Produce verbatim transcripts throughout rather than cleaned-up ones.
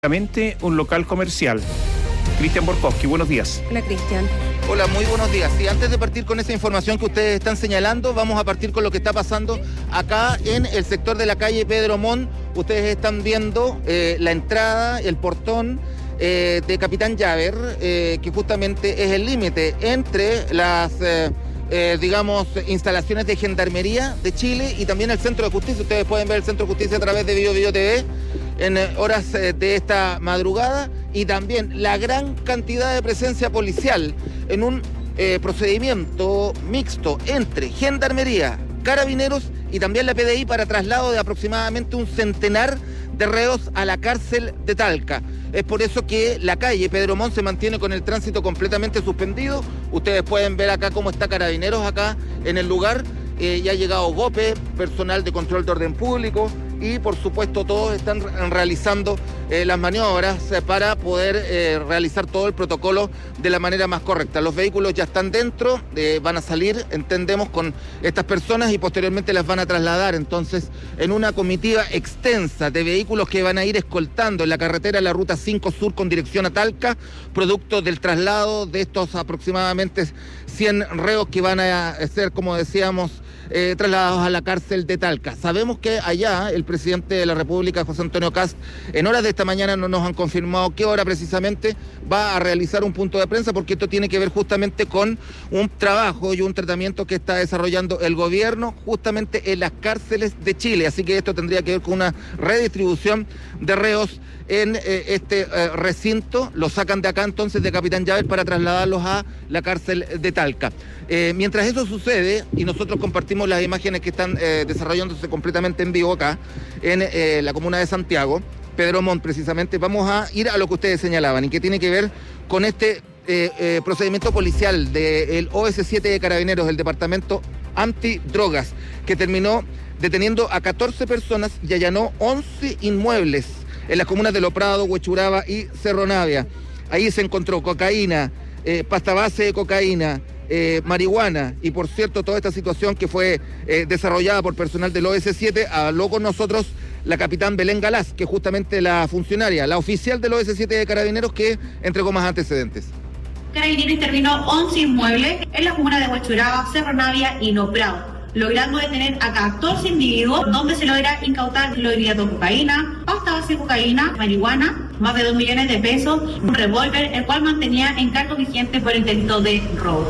un local comercial. Cristian Borkowski, buenos días. Hola, Cristian. Hola, muy buenos días. Y antes de partir con esa información que ustedes están señalando, vamos a partir con lo que está pasando acá en el sector de la calle Pedro Montt. Ustedes están viendo eh, la entrada, el portón eh, de Capitán Llaver, eh, que justamente es el límite entre las... Eh, Eh, digamos, instalaciones de Gendarmería de Chile y también el Centro de Justicia. Ustedes pueden ver el Centro de Justicia a través de Bio Bio T V en eh, horas eh, de esta madrugada, y también la gran cantidad de presencia policial en un eh, procedimiento mixto entre Gendarmería, Carabineros y también la P D I para traslado de aproximadamente un centenar de reos a la cárcel de Talca. Es por eso que la calle Pedro Montt se mantiene con el tránsito completamente suspendido. Ustedes pueden ver acá cómo está Carabineros acá en el lugar. Eh, ya ha llegado GOPE, personal de control de orden público, y por supuesto todos están realizando eh, las maniobras eh, para poder eh, realizar todo el protocolo de la manera más correcta. Los vehículos ya están dentro, eh, van a salir, entendemos, con estas personas y posteriormente las van a trasladar entonces en una comitiva extensa de vehículos que van a ir escoltando en la carretera la ruta cinco Sur con dirección a Talca, producto del traslado de estos aproximadamente cien reos que van a ser, como decíamos, Eh, trasladados a la cárcel de Talca. Sabemos que allá el presidente de la República, José Antonio Kast, en horas de esta mañana no nos han confirmado qué hora precisamente va a realizar un punto de prensa, porque esto tiene que ver justamente con un trabajo y un tratamiento que está desarrollando el gobierno justamente en las cárceles de Chile. Así que esto tendría que ver con una redistribución de reos en eh, este eh, recinto. Lo sacan de acá entonces de Capitán Llaver para trasladarlos a la cárcel de Talca. Eh, mientras eso sucede y nosotros compartimos las imágenes que están eh, desarrollándose completamente en vivo acá en eh, la comuna de Santiago, Pedro Montt precisamente, vamos a ir a lo que ustedes señalaban y que tiene que ver con este eh, eh, procedimiento policial del O S siete de Carabineros, del Departamento Antidrogas, que terminó deteniendo a catorce personas y allanó once inmuebles en las comunas de Lo Prado, Huechuraba y Cerro Navia. Ahí se encontró cocaína, eh, pasta base de cocaína, eh, marihuana, y por cierto toda esta situación que fue eh, desarrollada por personal del O S siete, habló con nosotros la capitán Belén Galás, que es justamente la funcionaria, la oficial del O S siete de Carabineros, que entregó más antecedentes. Carabineros intervino once inmuebles en las comunas de Huechuraba, Cerro Navia y Lo Prado, logrando detener a catorce individuos, donde se logra incautar kilogramos de cocaína, pasta base de cocaína, marihuana, más de dos millones de pesos, un revólver, el cual mantenía encargos vigentes por el delito de robo.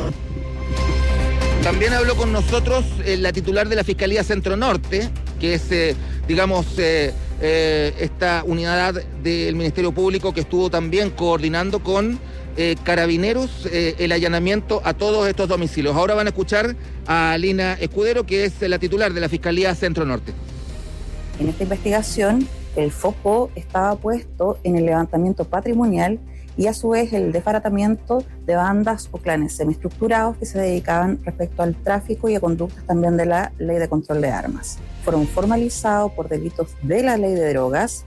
También habló con nosotros eh, la titular de la Fiscalía Centro Norte, que es, eh, digamos, eh, eh, esta unidad del Ministerio Público que estuvo también coordinando con eh, Carabineros eh, el allanamiento a todos estos domicilios. Ahora van a escuchar a Lina Escudero, que es la titular de la Fiscalía Centro Norte. En esta investigación, el foco estaba puesto en el levantamiento patrimonial y a su vez el desbaratamiento de bandas o clanes semiestructurados que se dedicaban respecto al tráfico y a conductas también de la Ley de Control de Armas. Fueron formalizados por delitos de la Ley de Drogas.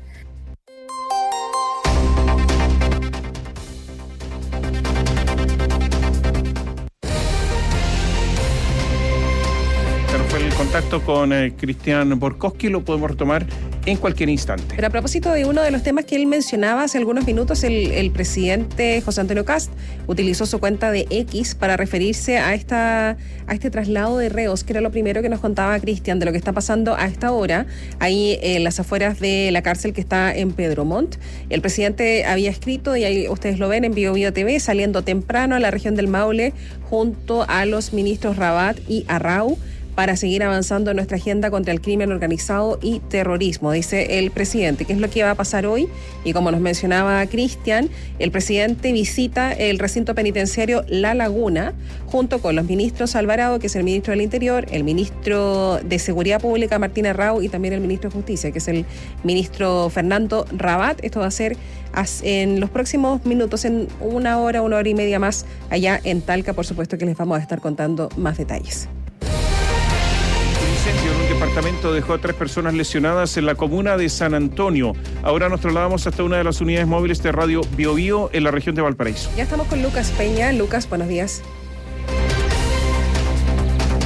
El contacto con eh, Cristian Borkowski lo podemos retomar en cualquier instante. Pero a propósito de uno de los temas que él mencionaba hace algunos minutos, el, el presidente José Antonio Kast utilizó su cuenta de X para referirse a esta a este traslado de reos, que era lo primero que nos contaba Cristian de lo que está pasando a esta hora ahí en las afueras de la cárcel que está en Pedro Montt. El presidente había escrito, y ahí ustedes lo ven en Bio Bio T V, saliendo temprano a la región del Maule junto a los ministros Rabat y Arrau, para seguir avanzando en nuestra agenda contra el crimen organizado y terrorismo, dice el presidente. ¿Qué es lo que va a pasar hoy? Y como nos mencionaba Cristian, el presidente visita el recinto penitenciario La Laguna junto con los ministros Alvarado, que es el ministro del Interior, el ministro de Seguridad Pública, Martín Arrau, y también el ministro de Justicia, que es el ministro Fernando Rabat. Esto va a ser en los próximos minutos, en una hora, una hora y media más, allá en Talca. Por supuesto que les vamos a estar contando más detalles. Incendio en un departamento dejó a tres personas lesionadas en la comuna de San Antonio. Ahora nos trasladamos hasta una de las unidades móviles de Radio Bio Bio en la región de Valparaíso. Ya estamos con Lucas Peña. Lucas, buenos días.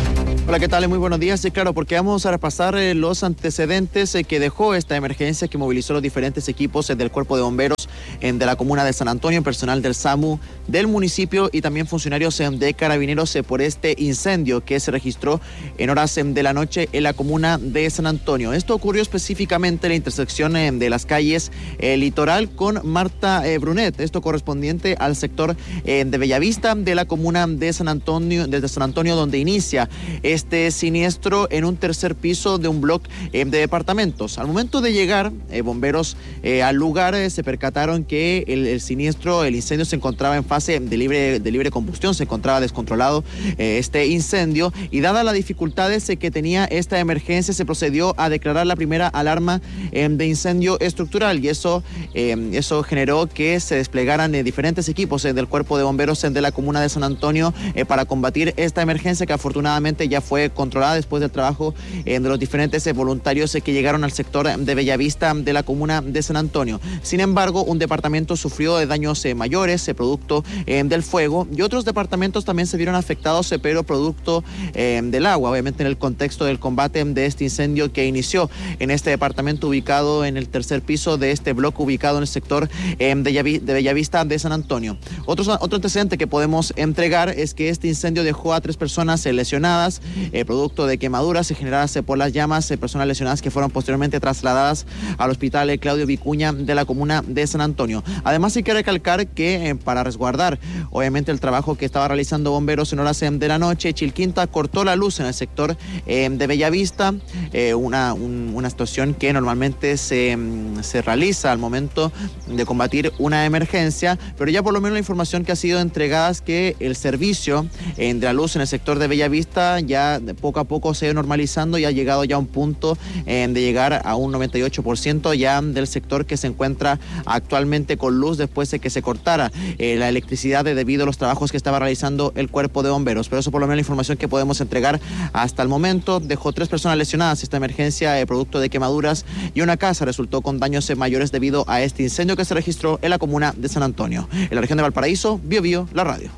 Hola, ¿qué tal? Muy buenos días. Sí, claro, porque vamos a repasar eh, los antecedentes eh, que dejó esta emergencia que movilizó los diferentes equipos eh, del Cuerpo de Bomberos eh, de la comuna de San Antonio, personal del SAMU del municipio y también funcionarios eh, de Carabineros eh, por este incendio que se registró en horas eh, de la noche en la comuna de San Antonio. Esto ocurrió específicamente en la intersección eh, de las calles eh, Litoral con Marta eh, Brunet, esto correspondiente al sector eh, de Bellavista de la comuna de San Antonio, desde San Antonio, donde inicia este siniestro en un tercer piso de un bloque eh, de departamentos. Al momento de llegar, eh, bomberos eh, al lugar eh, se percataron que el, el siniestro, el incendio se encontraba en fase de libre, de libre combustión, se encontraba descontrolado eh, este incendio y dadas las dificultades eh, que tenía esta emergencia, se procedió a declarar la primera alarma eh, de incendio estructural y eso, eh, eso generó que se desplegaran eh, diferentes equipos eh, del Cuerpo de Bomberos eh, de la comuna de San Antonio eh, para combatir esta emergencia que afortunadamente ya fue controlada después del trabajo eh, de los diferentes eh, voluntarios eh, que llegaron al sector de Bellavista de la comuna de San Antonio. Sin embargo, un departamento sufrió de daños eh, mayores, eh, producto eh, del fuego, y otros departamentos también se vieron afectados, eh, pero producto eh, del agua, obviamente en el contexto del combate de este incendio que inició en este departamento ubicado en el tercer piso de este bloque ubicado en el sector eh, de, de Bellavista de San Antonio. Otro, otro antecedente que podemos entregar es que este incendio dejó a tres personas eh, lesionadas, Eh, producto de quemaduras generadas eh, por las llamas, eh, personas lesionadas que fueron posteriormente trasladadas al hospital eh, Claudio Vicuña de la comuna de San Antonio. Además hay que recalcar que eh, para resguardar obviamente el trabajo que estaba realizando bomberos en horas eh, de la noche, Chilquinta cortó la luz en el sector eh, de Bellavista, eh, una, un, una situación que normalmente se, se realiza al momento de combatir una emergencia, pero ya por lo menos la información que ha sido entregada es que el servicio eh, de la luz en el sector de Bellavista ya de poco a poco se ha ido normalizando y ha llegado ya a un punto eh, de llegar a un noventa y ocho por ciento ya del sector que se encuentra actualmente con luz después de que se cortara eh, la electricidad de, debido a los trabajos que estaba realizando el Cuerpo de Bomberos. Pero eso por lo menos la información que podemos entregar hasta el momento. Dejó tres personas lesionadas esta emergencia eh, producto de quemaduras y una casa resultó con daños eh, mayores debido a este incendio que se registró en la comuna de San Antonio. En la región de Valparaíso, Bio Bio, la radio.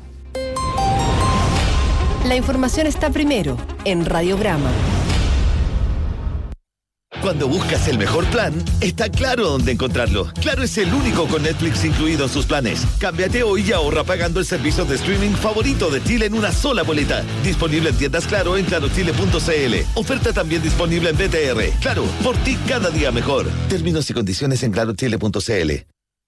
La información está primero en Radiograma. Cuando buscas el mejor plan, está claro dónde encontrarlo. Claro es el único con Netflix incluido en sus planes. Cámbiate hoy y ahorra pagando el servicio de streaming favorito de Chile en una sola boleta. Disponible en tiendas Claro en claro chile punto c l. Oferta también disponible en B T R. Claro, por ti cada día mejor. Términos y condiciones en claro chile punto c l.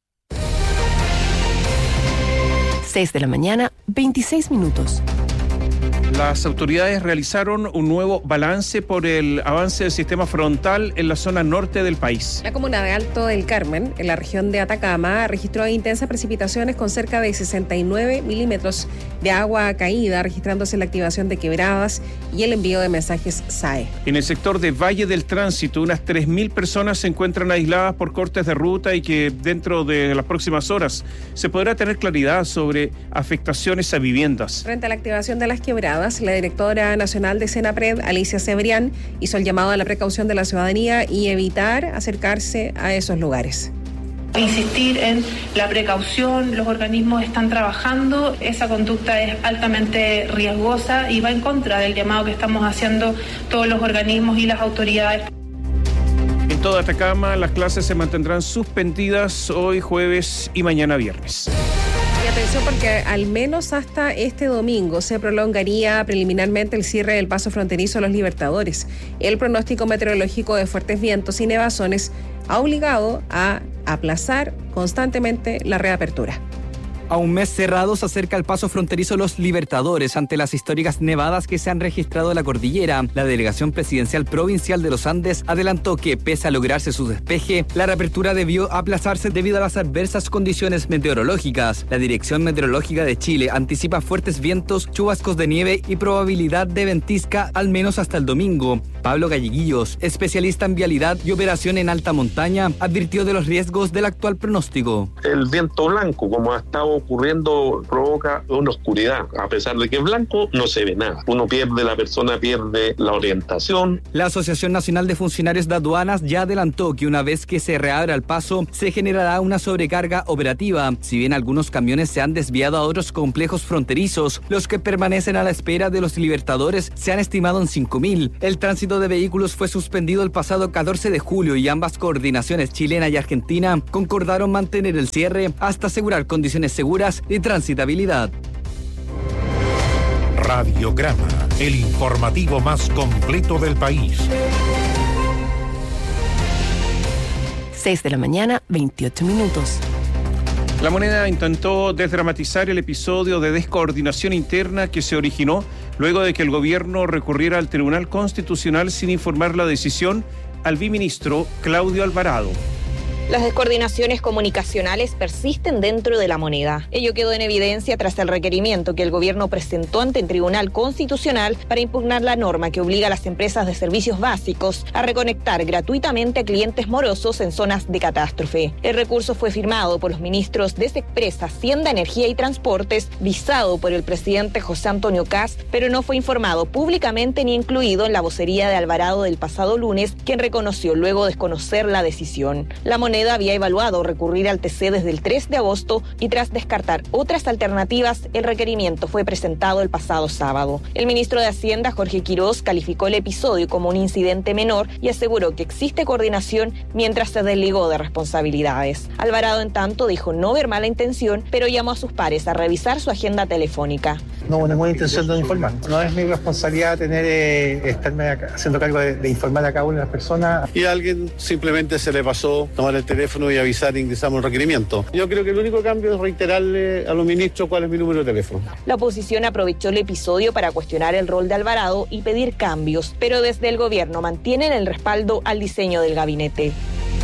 seis de la mañana, veintiséis minutos. Las autoridades realizaron un nuevo balance por el avance del sistema frontal en la zona norte del país. La comuna de Alto del Carmen, en la región de Atacama, registró intensas precipitaciones con cerca de sesenta y nueve milímetros de agua caída, registrándose la activación de quebradas y el envío de mensajes S A E. En el sector de Valle del Tránsito, unas tres mil personas se encuentran aisladas por cortes de ruta y que dentro de las próximas horas se podrá tener claridad sobre afectaciones a viviendas. Frente a la activación de las quebradas, la directora nacional de Senapred, Alicia Cebrián, hizo el llamado a la precaución de la ciudadanía y evitar acercarse a esos lugares. Insistir en la precaución, los organismos están trabajando, esa conducta es altamente riesgosa y va en contra del llamado que estamos haciendo todos los organismos y las autoridades. En toda Atacama, las clases se mantendrán suspendidas hoy jueves y mañana viernes. Y atención porque al menos hasta este domingo se prolongaría preliminarmente el cierre del paso fronterizo a Los Libertadores. El pronóstico meteorológico de fuertes vientos y nevazones ha obligado a aplazar constantemente la reapertura. A un mes cerrado se acerca el paso fronterizo Los Libertadores ante las históricas nevadas que se han registrado en la cordillera. La Delegación Presidencial Provincial de los Andes adelantó que, pese a lograrse su despeje, la reapertura debió aplazarse debido a las adversas condiciones meteorológicas. La Dirección Meteorológica de Chile anticipa fuertes vientos, chubascos de nieve y probabilidad de ventisca al menos hasta el domingo. Pablo Galleguillos, especialista en vialidad y operación en alta montaña, advirtió de los riesgos del actual pronóstico. El viento blanco, como ha estado ocurriendo provoca una oscuridad. A pesar de que es blanco, no se ve nada. Uno pierde, la persona pierde la orientación. La Asociación Nacional de Funcionarios de Aduanas ya adelantó que una vez que se reabra el paso, se generará una sobrecarga operativa. Si bien algunos camiones se han desviado a otros complejos fronterizos, los que permanecen a la espera de los Libertadores se han estimado en cinco mil. El tránsito de vehículos fue suspendido el pasado catorce de julio y ambas coordinaciones chilena y argentina concordaron mantener el cierre hasta asegurar condiciones seguras y transitabilidad. Radiograma, el informativo más completo del país. seis de la mañana, veintiocho minutos. La Moneda intentó desdramatizar el episodio de descoordinación interna que se originó luego de que el gobierno recurriera al Tribunal Constitucional sin informar la decisión al viceministro Claudio Alvarado. Las descoordinaciones comunicacionales persisten dentro de la Moneda. Ello quedó en evidencia tras el requerimiento que el gobierno presentó ante el Tribunal Constitucional para impugnar la norma que obliga a las empresas de servicios básicos a reconectar gratuitamente a clientes morosos en zonas de catástrofe. El recurso fue firmado por los ministros de Sexpresa, Hacienda, Energía y Transportes, visado por el presidente José Antonio Kast, pero no fue informado públicamente ni incluido en la vocería de Alvarado del pasado lunes, quien reconoció luego desconocer la decisión. La Moneda había evaluado recurrir al T C desde el tres de agosto y tras descartar otras alternativas, el requerimiento fue presentado el pasado sábado. El ministro de Hacienda, Jorge Quirós, calificó el episodio como un incidente menor y aseguró que existe coordinación mientras se desligó de responsabilidades. Alvarado, en tanto, dijo no ver mala intención, pero llamó a sus pares a revisar su agenda telefónica. No hubo ninguna intención de informar. No es mi responsabilidad tener eh, estarme acá, haciendo cargo de, de informar a cada una de las personas. Y a alguien simplemente se le pasó tomar el teléfono y avisar, ingresamos el requerimiento. Yo creo que el único cambio es reiterarle a los ministros cuál es mi número de teléfono. La oposición aprovechó el episodio para cuestionar el rol de Alvarado y pedir cambios, pero desde el gobierno mantienen el respaldo al diseño del gabinete.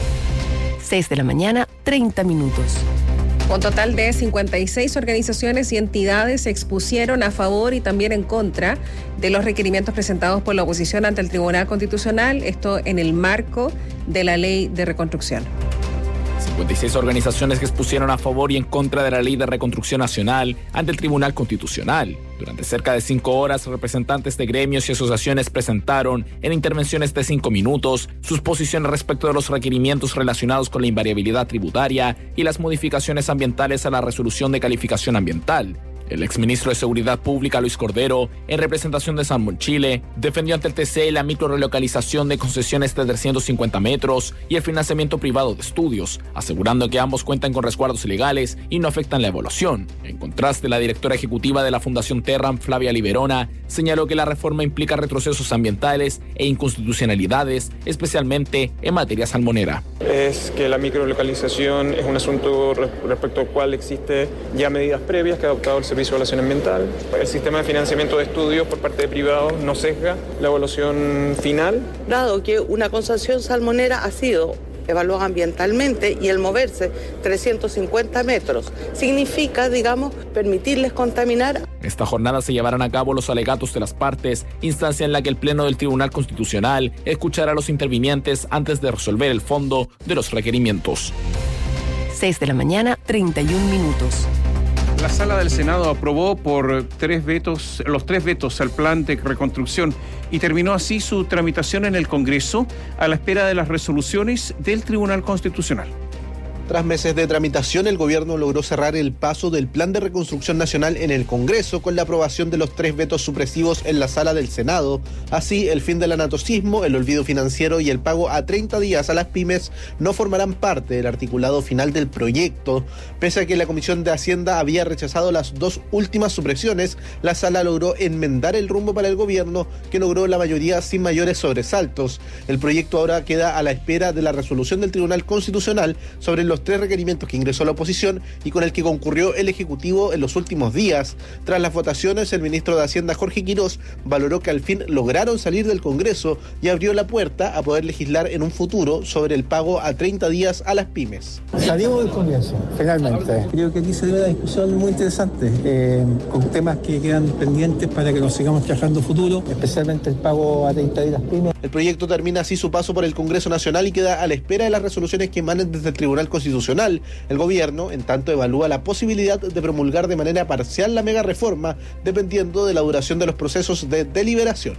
seis de la mañana, treinta minutos. Un total de cincuenta y seis organizaciones y entidades se expusieron a favor y también en contra de los requerimientos presentados por la oposición ante el Tribunal Constitucional, esto en el marco de la Ley de Reconstrucción. cincuenta y seis organizaciones que expusieron a favor y en contra de la Ley de Reconstrucción Nacional ante el Tribunal Constitucional. Durante cerca de cinco horas, representantes de gremios y asociaciones presentaron, en intervenciones de cinco minutos, sus posiciones respecto de los requerimientos relacionados con la invariabilidad tributaria y las modificaciones ambientales a la resolución de calificación ambiental. El exministro de Seguridad Pública, Luis Cordero, en representación de Sanmon Chile, defendió ante el T C la microrelocalización de concesiones de trescientos cincuenta metros y el financiamiento privado de estudios, asegurando que ambos cuentan con resguardos legales y no afectan la evaluación. En contraste, la directora ejecutiva de la Fundación Terram, Flavia Liberona, señaló que la reforma implica retrocesos ambientales e inconstitucionalidades, especialmente en materia salmonera. Es que la microlocalización es un asunto respecto al cual existe ya medidas previas que ha adoptado el Servicio de Evaluación Ambiental. El sistema de financiamiento de estudios por parte de privados no sesga la evaluación final. Dado que una concesión salmonera ha sido evaluada ambientalmente y el moverse trescientos cincuenta metros significa, digamos, permitirles contaminar. Esta jornada se llevarán a cabo los alegatos de las partes, instancia en la que el Pleno del Tribunal Constitucional escuchará a los intervinientes antes de resolver el fondo de los requerimientos. seis de la mañana, treinta y un minutos. La Sala del Senado aprobó por tres vetos, los tres vetos al plan de reconstrucción y terminó así su tramitación en el Congreso a la espera de las resoluciones del Tribunal Constitucional. Tras meses de tramitación, el gobierno logró cerrar el paso del Plan de Reconstrucción Nacional en el Congreso con la aprobación de los tres vetos supresivos en la Sala del Senado. Así, el fin del anatocismo, el olvido financiero y el pago a treinta días a las pymes no formarán parte del articulado final del proyecto. Pese a que la Comisión de Hacienda había rechazado las dos últimas supresiones, la Sala logró enmendar el rumbo para el gobierno, que logró la mayoría sin mayores sobresaltos. El proyecto ahora queda a la espera de la resolución del Tribunal Constitucional sobre los tres requerimientos que ingresó la oposición y con el que concurrió el Ejecutivo en los últimos días. Tras las votaciones, el ministro de Hacienda, Jorge Quirós, valoró que al fin lograron salir del Congreso y abrió la puerta a poder legislar en un futuro sobre el pago a treinta días a las pymes. Salimos del Congreso, finalmente. Creo que aquí se dio una discusión muy interesante, eh, con temas que quedan pendientes para que nos sigamos trabajando futuro, especialmente el pago a treinta días a las pymes. El proyecto termina así su paso por el Congreso Nacional y queda a la espera de las resoluciones que emanen desde el Tribunal Constitucional constitucional. El gobierno, en tanto, evalúa la posibilidad de promulgar de manera parcial la mega reforma, dependiendo de la duración de los procesos de deliberación.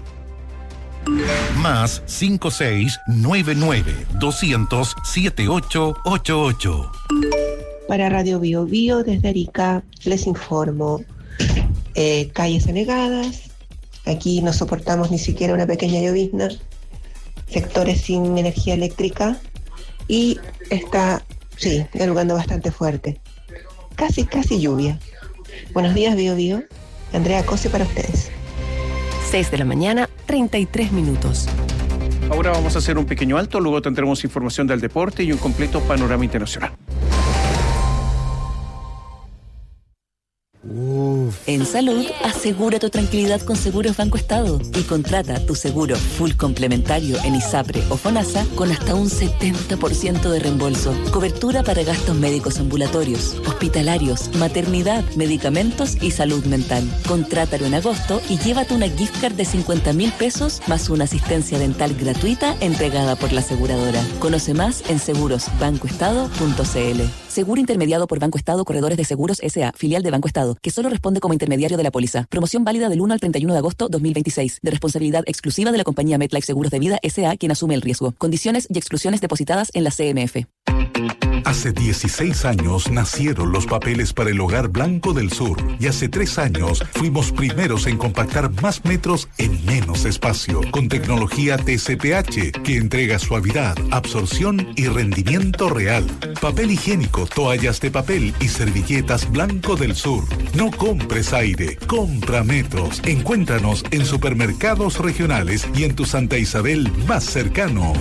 Más cinco seis nueve nueve doscientos siete ocho ocho ocho. Para Radio Bio Bio desde Arica les informo. Eh, calles anegadas, aquí no soportamos ni siquiera una pequeña llovizna, sectores sin energía eléctrica y está, sí, dialogando bastante fuerte. Casi, casi lluvia. Buenos días, Bio Bio. Andrea Cose para ustedes. seis de la mañana, treinta y tres minutos. Ahora vamos a hacer un pequeño alto, luego tendremos información del deporte y un completo panorama internacional. En salud, asegura tu tranquilidad con Seguros Banco Estado y contrata tu seguro full complementario en ISAPRE o FONASA con hasta un setenta por ciento de reembolso. Cobertura para gastos médicos ambulatorios, hospitalarios, maternidad, medicamentos y salud mental. Contrátalo en agosto y llévate una gift card de cincuenta mil pesos más una asistencia dental gratuita entregada por la aseguradora. Conoce más en seguros banco estado punto c l. Seguro intermediado por Banco Estado Corredores de Seguros S A, filial de Banco Estado, que solo responde como intermediario de la póliza. Promoción válida del uno al treinta y uno de agosto dos mil veintiséis, de responsabilidad exclusiva de la compañía MetLife Seguros de Vida S A, quien asume el riesgo. Condiciones y exclusiones depositadas en la C M F. Hace dieciséis años nacieron los papeles para el Hogar Blanco del Sur y hace tres años fuimos primeros en compactar más metros en menos espacio con tecnología T C P H que entrega suavidad, absorción y rendimiento real. Papel higiénico, toallas de papel y servilletas Blanco del Sur. No compres aire, compra metros. Encuéntranos en supermercados regionales y en tu Santa Isabel más cercano.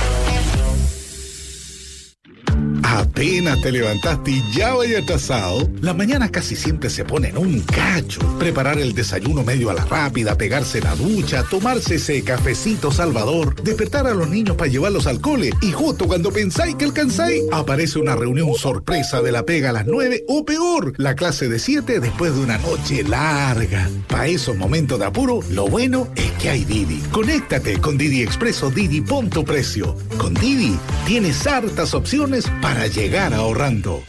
Apenas te levantaste y ya vaya atrasado. La mañana casi siempre se pone en un cacho. Preparar el desayuno medio a la rápida, pegarse la ducha, tomarse ese cafecito salvador, despertar a los niños para llevarlos al cole y justo cuando pensáis que alcanzáis, aparece una reunión sorpresa de la pega a las nueve o peor, la clase de siete después de una noche larga. Para esos momentos de apuro, lo bueno es que hay Didi. Conéctate con Didi Expreso Didi Punto Precio. Con Didi tienes hartas opciones para llegar ahorrando.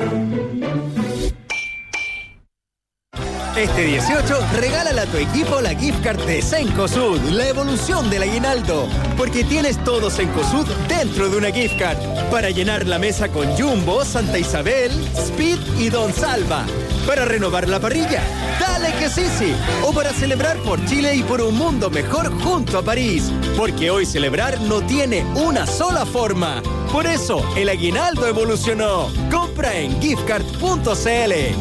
Este dieciocho, regálale a tu equipo la gift card de Cencosud, la evolución del aguinaldo. Porque tienes todo Cencosud dentro de una gift card. Para llenar la mesa con Jumbo, Santa Isabel, Speed y Don Salva. Para renovar la parrilla, dale que sí, sí. O para celebrar por Chile y por un mundo mejor junto a París. Porque hoy celebrar no tiene una sola forma. Por eso, el aguinaldo evolucionó. Compra en giftcard punto c l.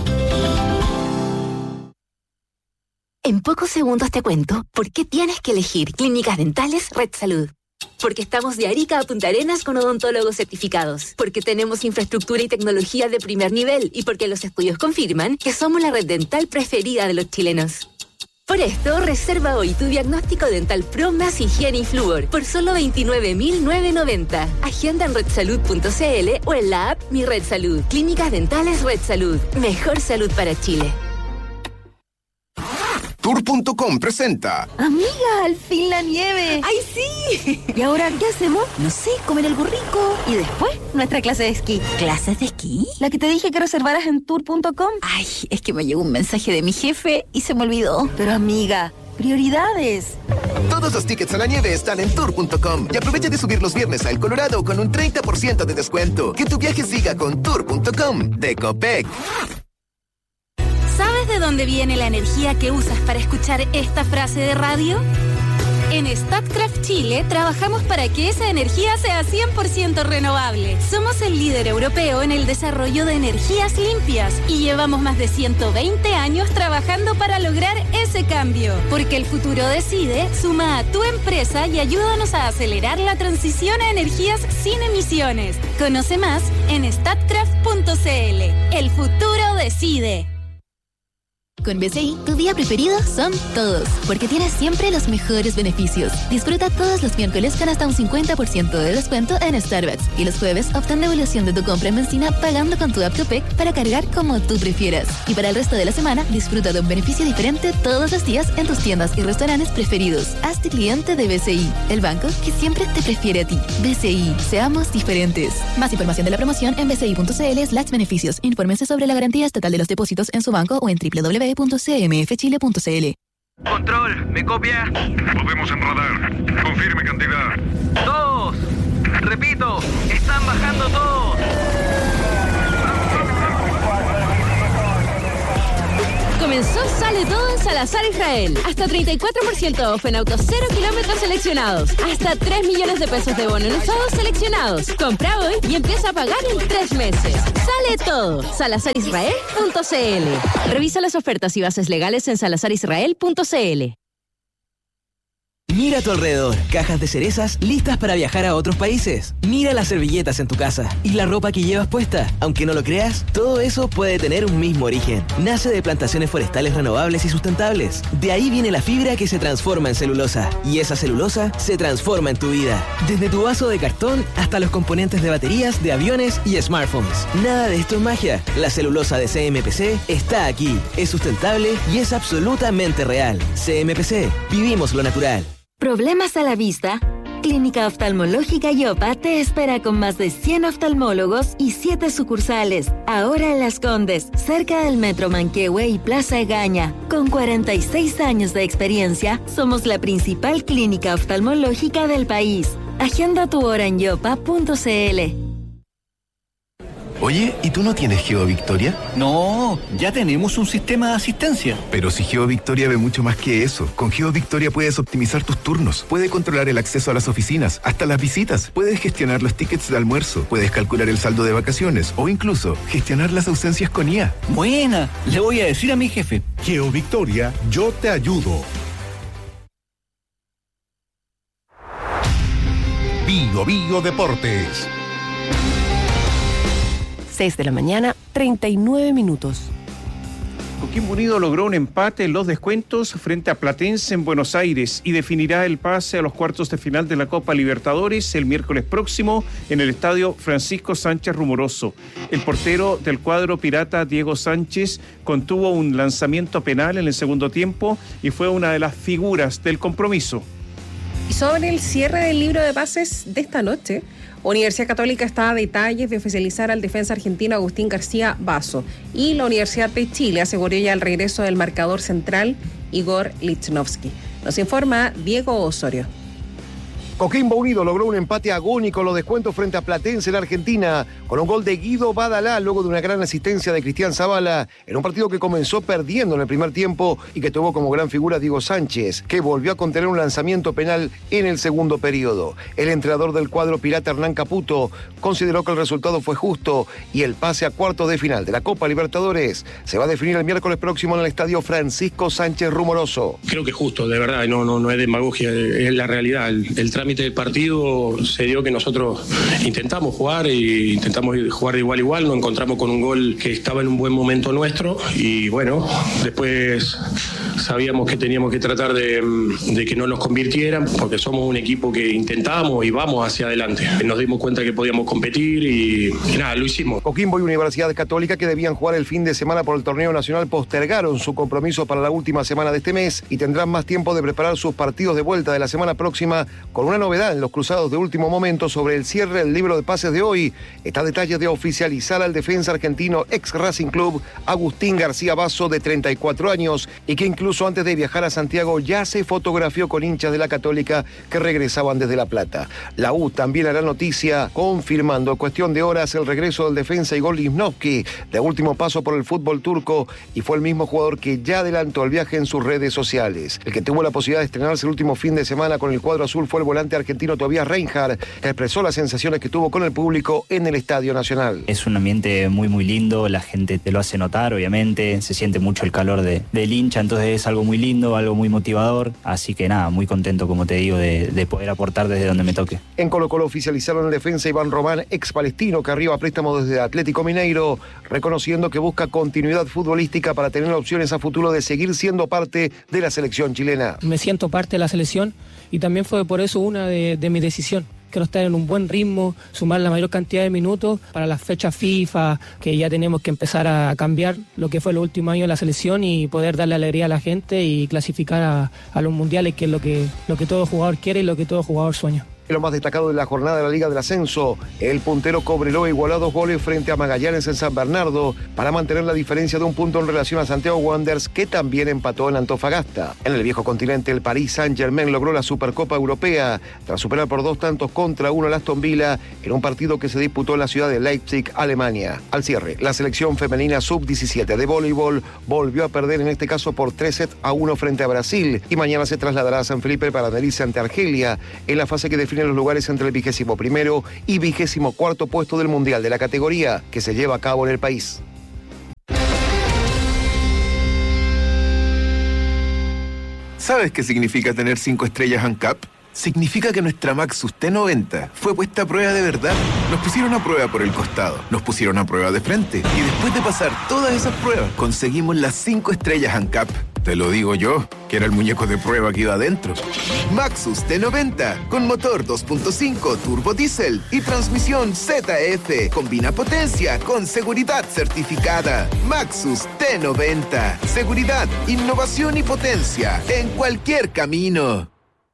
En pocos segundos te cuento por qué tienes que elegir Clínicas Dentales Red Salud. Porque estamos de Arica a Punta Arenas con odontólogos certificados. Porque tenemos infraestructura y tecnología de primer nivel. Y porque los estudios confirman que somos la red dental preferida de los chilenos. Por esto, reserva hoy tu diagnóstico dental Pro más higiene y flúor por solo veintinueve mil novecientos noventa. Agenda en red salud punto c l o en la app Mi Red Salud. Clínicas Dentales Red Salud. Mejor salud para Chile. Tour punto com presenta. Amiga, al fin la nieve. ¡Ay, sí! ¿Y ahora qué hacemos? No sé, comer algo rico. Y después, nuestra clase de esquí. ¿Clases de esquí? La que te dije que reservaras en tour punto com. Ay, es que me llegó un mensaje de mi jefe y se me olvidó. Pero amiga, prioridades. Todos los tickets a la nieve están en tour punto com y aprovecha de subir los viernes a El Colorado con un treinta por ciento de descuento. Que tu viaje siga con tour punto com de Copec. ¿Sabes de dónde viene la energía que usas para escuchar esta frase de radio? En Statkraft Chile trabajamos para que esa energía sea cien por ciento renovable. Somos el líder europeo en el desarrollo de energías limpias y llevamos más de ciento veinte años trabajando para lograr ese cambio. Porque el futuro decide, suma a tu empresa y ayúdanos a acelerar la transición a energías sin emisiones. Conoce más en statkraft punto c l. El futuro decide. Con B C I, tu día preferido son todos, porque tienes siempre los mejores beneficios. Disfruta todos los miércoles con hasta un cincuenta por ciento de descuento en Starbucks y los jueves obtén devolución de tu compra en benzina pagando con tu app Copec para cargar como tú prefieras. Y para el resto de la semana, disfruta de un beneficio diferente todos los días en tus tiendas y restaurantes preferidos. Hazte cliente de B C I, el banco que siempre te prefiere a ti. B C I, seamos diferentes. Más información de la promoción en bci.cl slash beneficios. Infórmense sobre la garantía estatal de los depósitos en su banco o en doble u doble u doble u punto c m f chile punto c l. Control, ¿me copia? Podemos en radar. Confirme cantidad. Dos. Repito, están bajando todos. Comenzó Sale Todo en Salazar Israel. Hasta treinta y cuatro por ciento off en autos cero kilómetros seleccionados. Hasta tres millones de pesos de bono en usados seleccionados. Compra hoy y empieza a pagar en tres meses. Sale Todo. salazar israel punto c l. Revisa las ofertas y bases legales en salazar israel punto c l. Mira a tu alrededor, cajas de cerezas listas para viajar a otros países. Mira las servilletas en tu casa y la ropa que llevas puesta. Aunque no lo creas, todo eso puede tener un mismo origen. Nace de plantaciones forestales renovables y sustentables. De ahí viene la fibra que se transforma en celulosa. Y esa celulosa se transforma en tu vida. Desde tu vaso de cartón hasta los componentes de baterías, de aviones y smartphones. Nada de esto es magia. La celulosa de C M P C está aquí. Es sustentable y es absolutamente real. C M P C. Vivimos lo natural. ¿Problemas a la vista? Clínica Oftalmológica Yopa te espera con más de cien oftalmólogos y siete sucursales. Ahora en Las Condes, cerca del Metro Manquehue y Plaza Egaña. Con cuarenta y seis años de experiencia, somos la principal clínica oftalmológica del país. Agenda tu hora en yopa punto c l. Oye, ¿y tú no tienes GeoVictoria? No, ya tenemos un sistema de asistencia. Pero si GeoVictoria ve mucho más que eso. Con GeoVictoria puedes optimizar tus turnos, puedes controlar el acceso a las oficinas, hasta las visitas, puedes gestionar los tickets de almuerzo, puedes calcular el saldo de vacaciones o incluso gestionar las ausencias con I A. Buena, le voy a decir a mi jefe. GeoVictoria, yo te ayudo. Bio Bio Deportes. seis de la mañana, treinta y nueve minutos. Coquimbo Unido logró un empate en los descuentos frente a Platense en Buenos Aires y definirá el pase a los cuartos de final de la Copa Libertadores el miércoles próximo en el estadio Francisco Sánchez Rumoroso. El portero del cuadro pirata, Diego Sánchez, contuvo un lanzamiento penal en el segundo tiempo y fue una de las figuras del compromiso. Y sobre el cierre del libro de pases de esta noche, Universidad Católica está a detalles de oficializar al defensa argentino Agustín García Basso y la Universidad de Chile aseguró ya el regreso del marcador central Igor Lichnowsky. Nos informa Diego Osorio. Coquimbo Unido logró un empate agónico en los descuentos frente a Platense en Argentina, con un gol de Guido Badalá luego de una gran asistencia de Cristian Zavala, en un partido que comenzó perdiendo en el primer tiempo y que tuvo como gran figura Diego Sánchez, que volvió a contener un lanzamiento penal en el segundo periodo. El entrenador del cuadro pirata, Hernán Caputo, consideró que el resultado fue justo y el pase a cuartos de final de la Copa Libertadores se va a definir el miércoles próximo en el estadio Francisco Sánchez Rumoroso. Creo que justo, de verdad, no, no, no es demagogia, es la realidad. El, el trámite del partido se dio que nosotros intentamos jugar e intentamos jugar de igual a igual, nos encontramos con un gol que estaba en un buen momento nuestro y bueno, después sabíamos que teníamos que tratar de, de que no nos convirtieran porque somos un equipo que intentamos y vamos hacia adelante. Nos dimos cuenta que podíamos competir y, y nada, lo hicimos. Coquimbo y Universidad Católica, que debían jugar el fin de semana por el torneo nacional, postergaron su compromiso para la última semana de este mes y tendrán más tiempo de preparar sus partidos de vuelta de la semana próxima con una novedad en los cruzados de último momento sobre el cierre del libro de pases de hoy. Está a detalles de oficializar al defensa argentino ex Racing Club Agustín García Basso, de treinta y cuatro años, y que incluso antes de viajar a Santiago ya se fotografió con hinchas de la Católica que regresaban desde La Plata. La U también hará noticia confirmando en cuestión de horas el regreso del defensa Igor Lichnowsky, de último paso por el fútbol turco, y fue el mismo jugador que ya adelantó el viaje en sus redes sociales. El que tuvo la posibilidad de estrenarse el último fin de semana con el cuadro azul fue el volante volante argentino Tobias Reinhardt expresó las sensaciones que tuvo con el público en el Estadio Nacional. Es un ambiente muy muy lindo, la gente te lo hace notar, obviamente, se siente mucho el calor de, del hincha, entonces es algo muy lindo, algo muy motivador, así que nada, muy contento, como te digo, de, de poder aportar desde donde me toque. En Colo-Colo oficializaron en defensa Iván Román, ex palestino, que arriba a préstamo desde Atlético Mineiro, reconociendo que busca continuidad futbolística para tener opciones a futuro de seguir siendo parte de la selección chilena. Me siento parte de la selección y también fue por eso una de, de mi decisión. Quiero estar en un buen ritmo, sumar la mayor cantidad de minutos para las fechas FIFA, que ya tenemos que empezar a cambiar lo que fue el último año de la selección y poder darle alegría a la gente y clasificar a, a los mundiales, que es lo que, lo que todo jugador quiere y lo que todo jugador sueña. Lo más destacado de la jornada de la Liga del Ascenso, el puntero Cobreloa igualó a dos goles frente a Magallanes en San Bernardo para mantener la diferencia de un punto en relación a Santiago Wanderers, que también empató en Antofagasta. En el viejo continente, el Paris Saint-Germain logró la Supercopa Europea tras superar por dos tantos contra uno al Aston Villa en un partido que se disputó en la ciudad de Leipzig, Alemania. Al cierre, la selección femenina sub diecisiete de voleibol volvió a perder, en este caso por tres sets a uno frente a Brasil, y mañana se trasladará a San Felipe para medirse ante Argelia en la fase que define los lugares entre el vigésimo primero y vigésimo cuarto puesto del Mundial de la categoría, que se lleva a cabo en el país. ¿Sabes qué significa tener cinco estrellas ANCAP? Significa que nuestra Maxus T noventa fue puesta a prueba de verdad. Nos pusieron a prueba por el costado, nos pusieron a prueba de frente, y después de pasar todas esas pruebas, conseguimos las cinco estrellas ANCAP. Te lo digo yo, que era el muñeco de prueba que iba adentro. Maxus T noventa, con motor dos punto cinco turbo diésel y transmisión Z F. Combina potencia con seguridad certificada. Maxus T noventa. Seguridad, innovación y potencia en cualquier camino.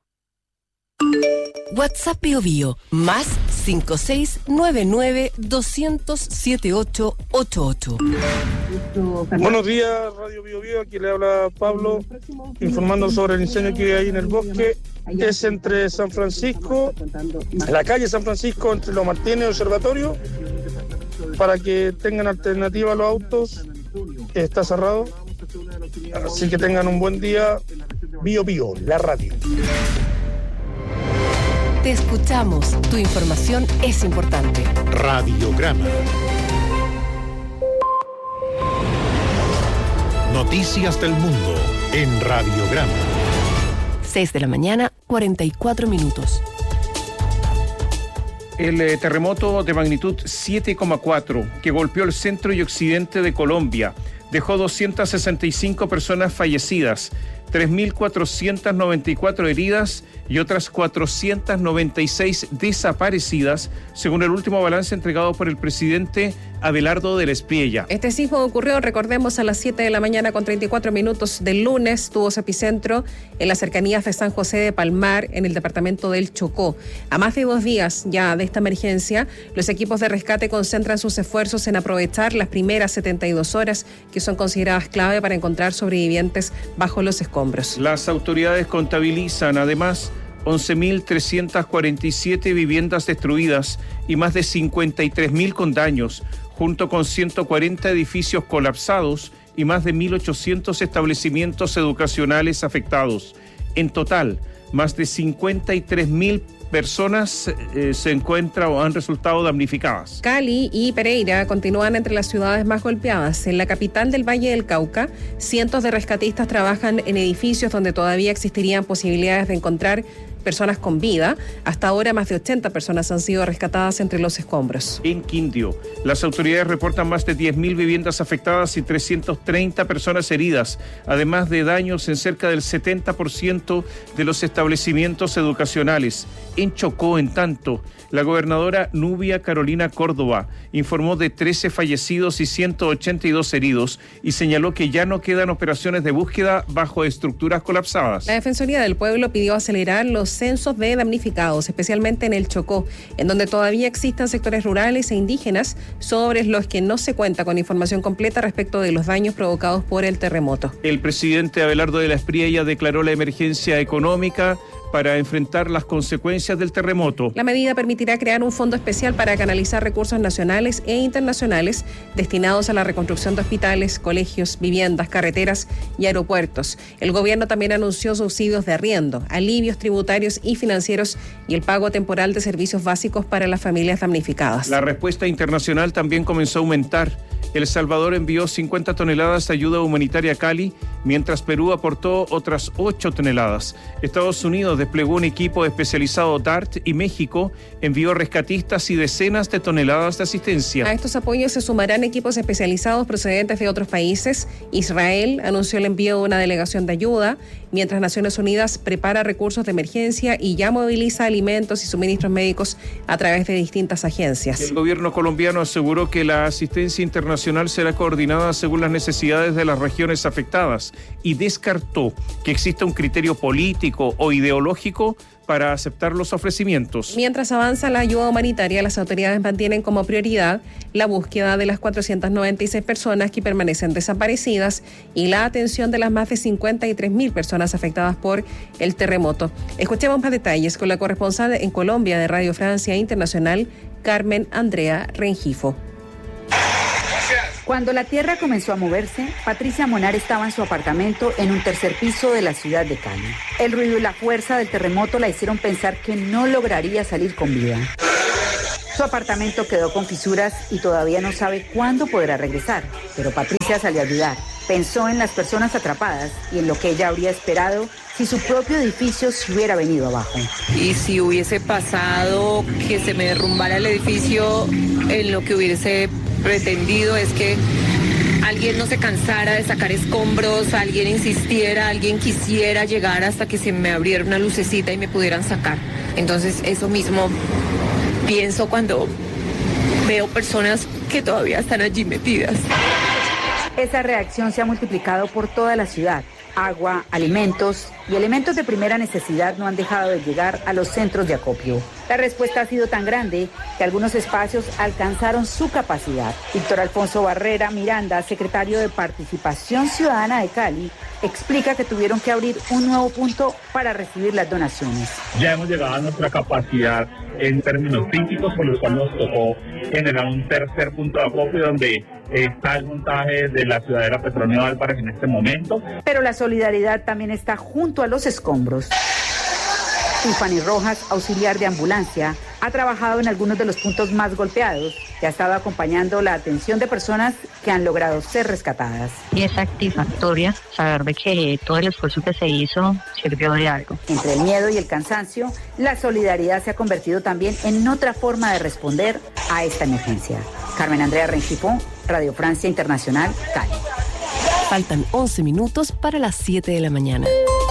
WhatsApp Bio Bio, más cinco seis nueve nueve dos cero cero siete ocho ocho ocho. Buenos días, Radio Bio Bio, aquí le habla Pablo, informando sobre el incendio que hay en el bosque. Es entre San Francisco, la calle San Francisco, entre Los Martínez y Observatorio, para que tengan alternativa a los autos. Está cerrado, así que tengan un buen día. Bio Bio, la radio. Te escuchamos, tu información es importante. Radiograma. Noticias del mundo en Radiograma. seis de la mañana, cuarenta y cuatro minutos. El eh, terremoto de magnitud siete coma cuatro que golpeó el centro y occidente de Colombia dejó doscientas sesenta y cinco personas fallecidas, tres mil cuatrocientas noventa y cuatro heridas y otras cuatrocientas noventa y seis desaparecidas, según el último balance entregado por el presidente Abelardo de la Espriella. Este sismo ocurrió, recordemos, a las siete de la mañana con treinta y cuatro minutos del lunes. Tuvo su epicentro en las cercanías de San José de Palmar, en el departamento del Chocó. A más de dos días ya de esta emergencia, los equipos de rescate concentran sus esfuerzos en aprovechar las primeras setenta y dos horas que son consideradas clave para encontrar sobrevivientes bajo los escombros. Las autoridades contabilizan además once mil trescientas cuarenta y siete viviendas destruidas y más de cincuenta y tres mil con daños, junto con ciento cuarenta edificios colapsados y más de mil ochocientos establecimientos educacionales afectados. En total, más de cincuenta y tres mil personas eh, se encuentran o han resultado damnificadas. Cali y Pereira continúan entre las ciudades más golpeadas. En la capital del Valle del Cauca, cientos de rescatistas trabajan en edificios donde todavía existirían posibilidades de encontrar personas con vida. Hasta ahora, más de ochenta personas han sido rescatadas entre los escombros. En Quindio, las autoridades reportan más de diez mil viviendas afectadas y trescientas treinta personas heridas, además de daños en cerca del setenta por ciento de los establecimientos educacionales. En Chocó, en tanto, la gobernadora Nubia Carolina Córdoba informó de trece fallecidos y ciento ochenta y dos heridos y señaló que ya no quedan operaciones de búsqueda bajo estructuras colapsadas. La Defensoría del Pueblo pidió acelerar los censos de damnificados, especialmente en el Chocó, en donde todavía existen sectores rurales e indígenas sobre los que no se cuenta con información completa respecto de los daños provocados por el terremoto. El presidente Abelardo de la Espriella declaró la emergencia económica para enfrentar las consecuencias del terremoto. La medida permitirá crear un fondo especial para canalizar recursos nacionales e internacionales destinados a la reconstrucción de hospitales, colegios, viviendas, carreteras y aeropuertos. El gobierno también anunció subsidios de arriendo, alivios tributarios y financieros y el pago temporal de servicios básicos para las familias damnificadas. La respuesta internacional también comenzó a aumentar. El Salvador envió cincuenta toneladas de ayuda humanitaria a Cali, mientras Perú aportó otras ocho toneladas. Estados Unidos desplegó un equipo especializado DART y México envió rescatistas y decenas de toneladas de asistencia. A estos apoyos se sumarán equipos especializados procedentes de otros países. Israel anunció el envío de una delegación de ayuda, mientras Naciones Unidas prepara recursos de emergencia y ya moviliza alimentos y suministros médicos a través de distintas agencias. El gobierno colombiano aseguró que la asistencia internacional será coordinada según las necesidades de las regiones afectadas y descartó que exista un criterio político o ideológico para aceptar los ofrecimientos. Mientras avanza la ayuda humanitaria, las autoridades mantienen como prioridad la búsqueda de las cuatrocientas noventa y seis personas que permanecen desaparecidas y la atención de las más de cincuenta y tres mil personas afectadas por el terremoto. Escuchemos más detalles con la corresponsal en Colombia de Radio Francia Internacional, Carmen Andrea Rengifo. Cuando la tierra comenzó a moverse, Patricia Monar estaba en su apartamento en un tercer piso de la ciudad de Cali. El ruido y la fuerza del terremoto la hicieron pensar que no lograría salir con vida. Su apartamento quedó con fisuras y todavía no sabe cuándo podrá regresar, pero Patricia salió a ayudar. Pensó en las personas atrapadas y en lo que ella habría esperado si su propio edificio se hubiera venido abajo. Y si hubiese pasado que se me derrumbara el edificio, en lo que hubiese pretendido es que alguien no se cansara de sacar escombros, alguien insistiera, alguien quisiera llegar hasta que se me abriera una lucecita y me pudieran sacar. Entonces eso mismo pienso cuando veo personas que todavía están allí metidas. Esa reacción se ha multiplicado por toda la ciudad. Agua, alimentos y elementos de primera necesidad no han dejado de llegar a los centros de acopio. La respuesta ha sido tan grande que algunos espacios alcanzaron su capacidad. Víctor Alfonso Barrera Miranda, secretario de Participación Ciudadana de Cali, explica que tuvieron que abrir un nuevo punto para recibir las donaciones. Ya hemos llegado a nuestra capacidad en términos físicos, por lo cual nos tocó generar un tercer punto de acopio donde está el montaje de la ciudadela Petronio Álvarez en este momento. Pero la solidaridad también está junto a los escombros. Tiffany Rojas, auxiliar de ambulancia, ha trabajado en algunos de los puntos más golpeados y ha estado acompañando la atención de personas que han logrado ser rescatadas. Y es satisfactoria saber de que todo el esfuerzo que se hizo sirvió de algo. Entre el miedo y el cansancio, la solidaridad se ha convertido también en otra forma de responder a esta emergencia. Carmen Andrea Rengifo, Radio Francia Internacional, Cali. Faltan once minutos para las siete de la mañana.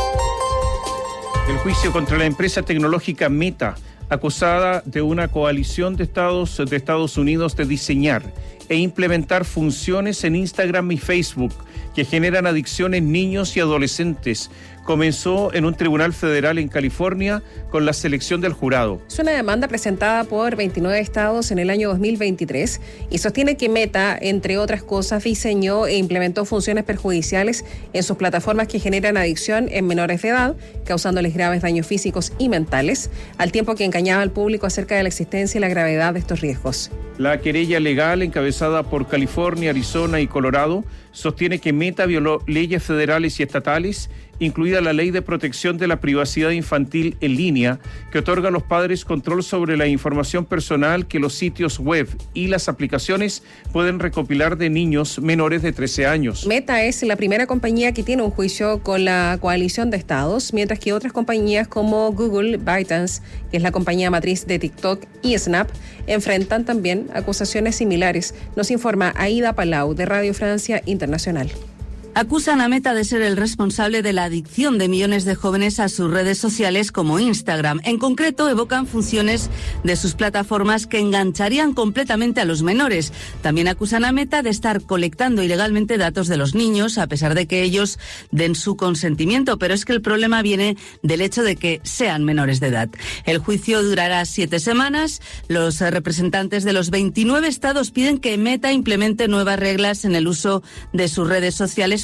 El juicio contra la empresa tecnológica Meta, acusada de una coalición de estados de Estados Unidos de diseñar e implementar funciones en Instagram y Facebook que generan adicción en niños y adolescentes, comenzó en un tribunal federal en California con la selección del jurado. Es una demanda presentada por veintinueve estados en el año dos mil veintitrés y sostiene que Meta, entre otras cosas, diseñó e implementó funciones perjudiciales en sus plataformas que generan adicción en menores de edad, causándoles graves daños físicos y mentales, al tiempo que engañaba al público acerca de la existencia y la gravedad de estos riesgos. La querella legal, encabezada por California, Arizona y Colorado, sostiene que Meta violó leyes federales y estatales, incluida la Ley de Protección de la Privacidad Infantil en Línea, que otorga a los padres control sobre la información personal que los sitios web y las aplicaciones pueden recopilar de niños menores de trece años. Meta es la primera compañía que tiene un juicio con la coalición de estados, mientras que otras compañías como Google, ByteDance, que es la compañía matriz de TikTok, y Snap, enfrentan también acusaciones similares. Nos informa Aida Palau, de Radio Francia Internacional. Acusan a Meta de ser el responsable de la adicción de millones de jóvenes a sus redes sociales como Instagram. En concreto, evocan funciones de sus plataformas que engancharían completamente a los menores. También acusan a Meta de estar colectando ilegalmente datos de los niños, a pesar de que ellos den su consentimiento. Pero es que el problema viene del hecho de que sean menores de edad. El juicio durará siete semanas. Los representantes de los veintinueve estados piden que Meta implemente nuevas reglas en el uso de sus redes sociales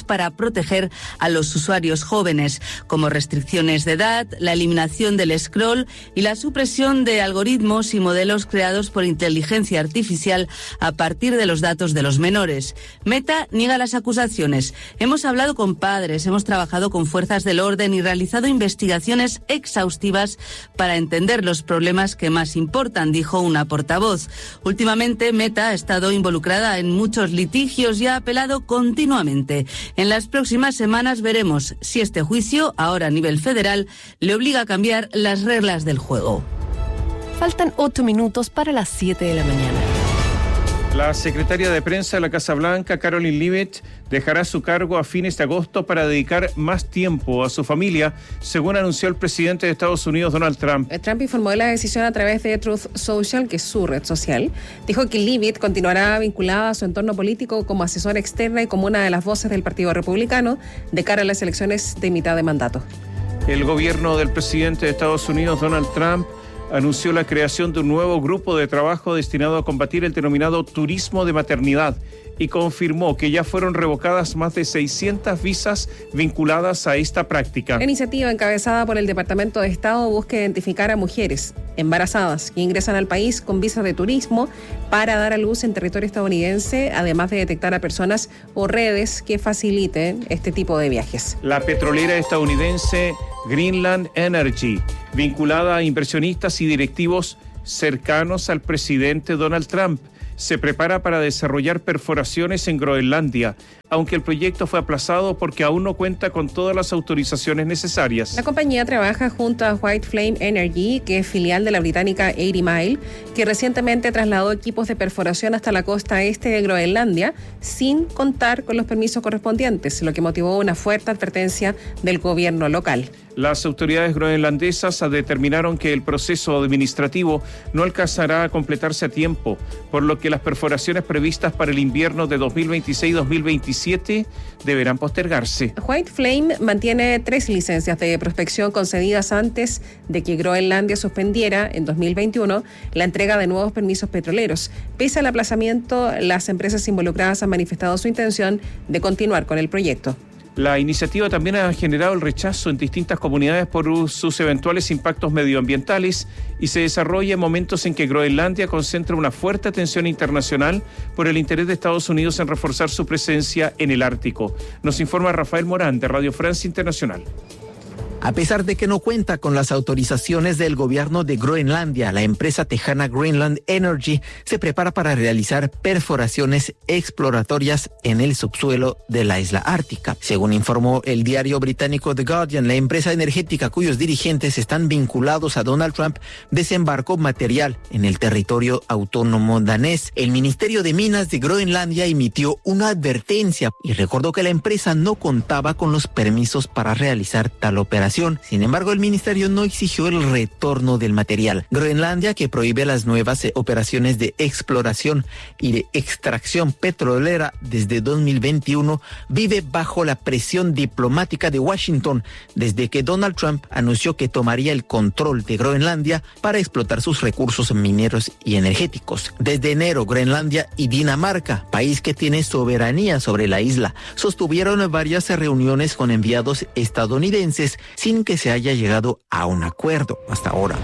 leyes para proteger a los usuarios jóvenes, como restricciones de edad, la eliminación del scroll y la supresión de algoritmos y modelos creados por inteligencia artificial a partir de los datos de los menores. Meta niega las acusaciones. Hemos hablado con padres, hemos trabajado con fuerzas del orden y realizado investigaciones exhaustivas para entender los problemas que más importan, dijo una portavoz. Últimamente, Meta ha estado involucrada en muchos litigios y ha apelado continuamente. En las próximas semanas veremos si este juicio, ahora a nivel federal, le obliga a cambiar las reglas del juego. Faltan ocho minutos para las siete de la mañana. La secretaria de prensa de la Casa Blanca, Caroline Leavitt, dejará su cargo a fines de agosto para dedicar más tiempo a su familia, según anunció el presidente de Estados Unidos, Donald Trump. Trump informó de la decisión a través de Truth Social, que es su red social. Dijo que Leavitt continuará vinculada a su entorno político como asesora externa y como una de las voces del Partido Republicano de cara a las elecciones de mitad de mandato. El gobierno del presidente de Estados Unidos, Donald Trump, anunció la creación de un nuevo grupo de trabajo destinado a combatir el denominado turismo de maternidad y confirmó que ya fueron revocadas más de seiscientas visas vinculadas a esta práctica. La iniciativa encabezada por el Departamento de Estado busca identificar a mujeres embarazadas que ingresan al país con visas de turismo para dar a luz en territorio estadounidense, además de detectar a personas o redes que faciliten este tipo de viajes. La petrolera estadounidense Greenland Energy, vinculada a inversionistas y directivos cercanos al presidente Donald Trump, se prepara para desarrollar perforaciones en Groenlandia, aunque el proyecto fue aplazado porque aún no cuenta con todas las autorizaciones necesarias. La compañía trabaja junto a White Flame Energy, que es filial de la británica ochenta Mile, que recientemente trasladó equipos de perforación hasta la costa este de Groenlandia sin contar con los permisos correspondientes, lo que motivó una fuerte advertencia del gobierno local. Las autoridades groenlandesas determinaron que el proceso administrativo no alcanzará a completarse a tiempo, por lo que las perforaciones previstas para el invierno de dos mil veintiséis dos mil veintisiete deberán postergarse. White Flame mantiene tres licencias de prospección concedidas antes de que Groenlandia suspendiera en dos mil veintiuno la entrega de nuevos permisos petroleros. Pese al aplazamiento, las empresas involucradas han manifestado su intención de continuar con el proyecto. La iniciativa también ha generado el rechazo en distintas comunidades por sus eventuales impactos medioambientales y se desarrolla en momentos en que Groenlandia concentra una fuerte atención internacional por el interés de Estados Unidos en reforzar su presencia en el Ártico. Nos informa Rafael Morán de Radio Francia Internacional. A pesar de que no cuenta con las autorizaciones del gobierno de Groenlandia, la empresa tejana Greenland Energy se prepara para realizar perforaciones exploratorias en el subsuelo de la isla ártica. Según informó el diario británico The Guardian, la empresa energética cuyos dirigentes están vinculados a Donald Trump desembarcó material en el territorio autónomo danés. El Ministerio de Minas de Groenlandia emitió una advertencia y recordó que la empresa no contaba con los permisos para realizar tal operación. Sin embargo, el ministerio no exigió el retorno del material. Groenlandia, que prohíbe las nuevas eh, operaciones de exploración y de extracción petrolera desde dos mil veintiuno, vive bajo la presión diplomática de Washington desde que Donald Trump anunció que tomaría el control de Groenlandia para explotar sus recursos mineros y energéticos. Desde enero, Groenlandia y Dinamarca, país que tiene soberanía sobre la isla, sostuvieron varias reuniones con enviados estadounidenses sin que se haya llegado a un acuerdo hasta ahora.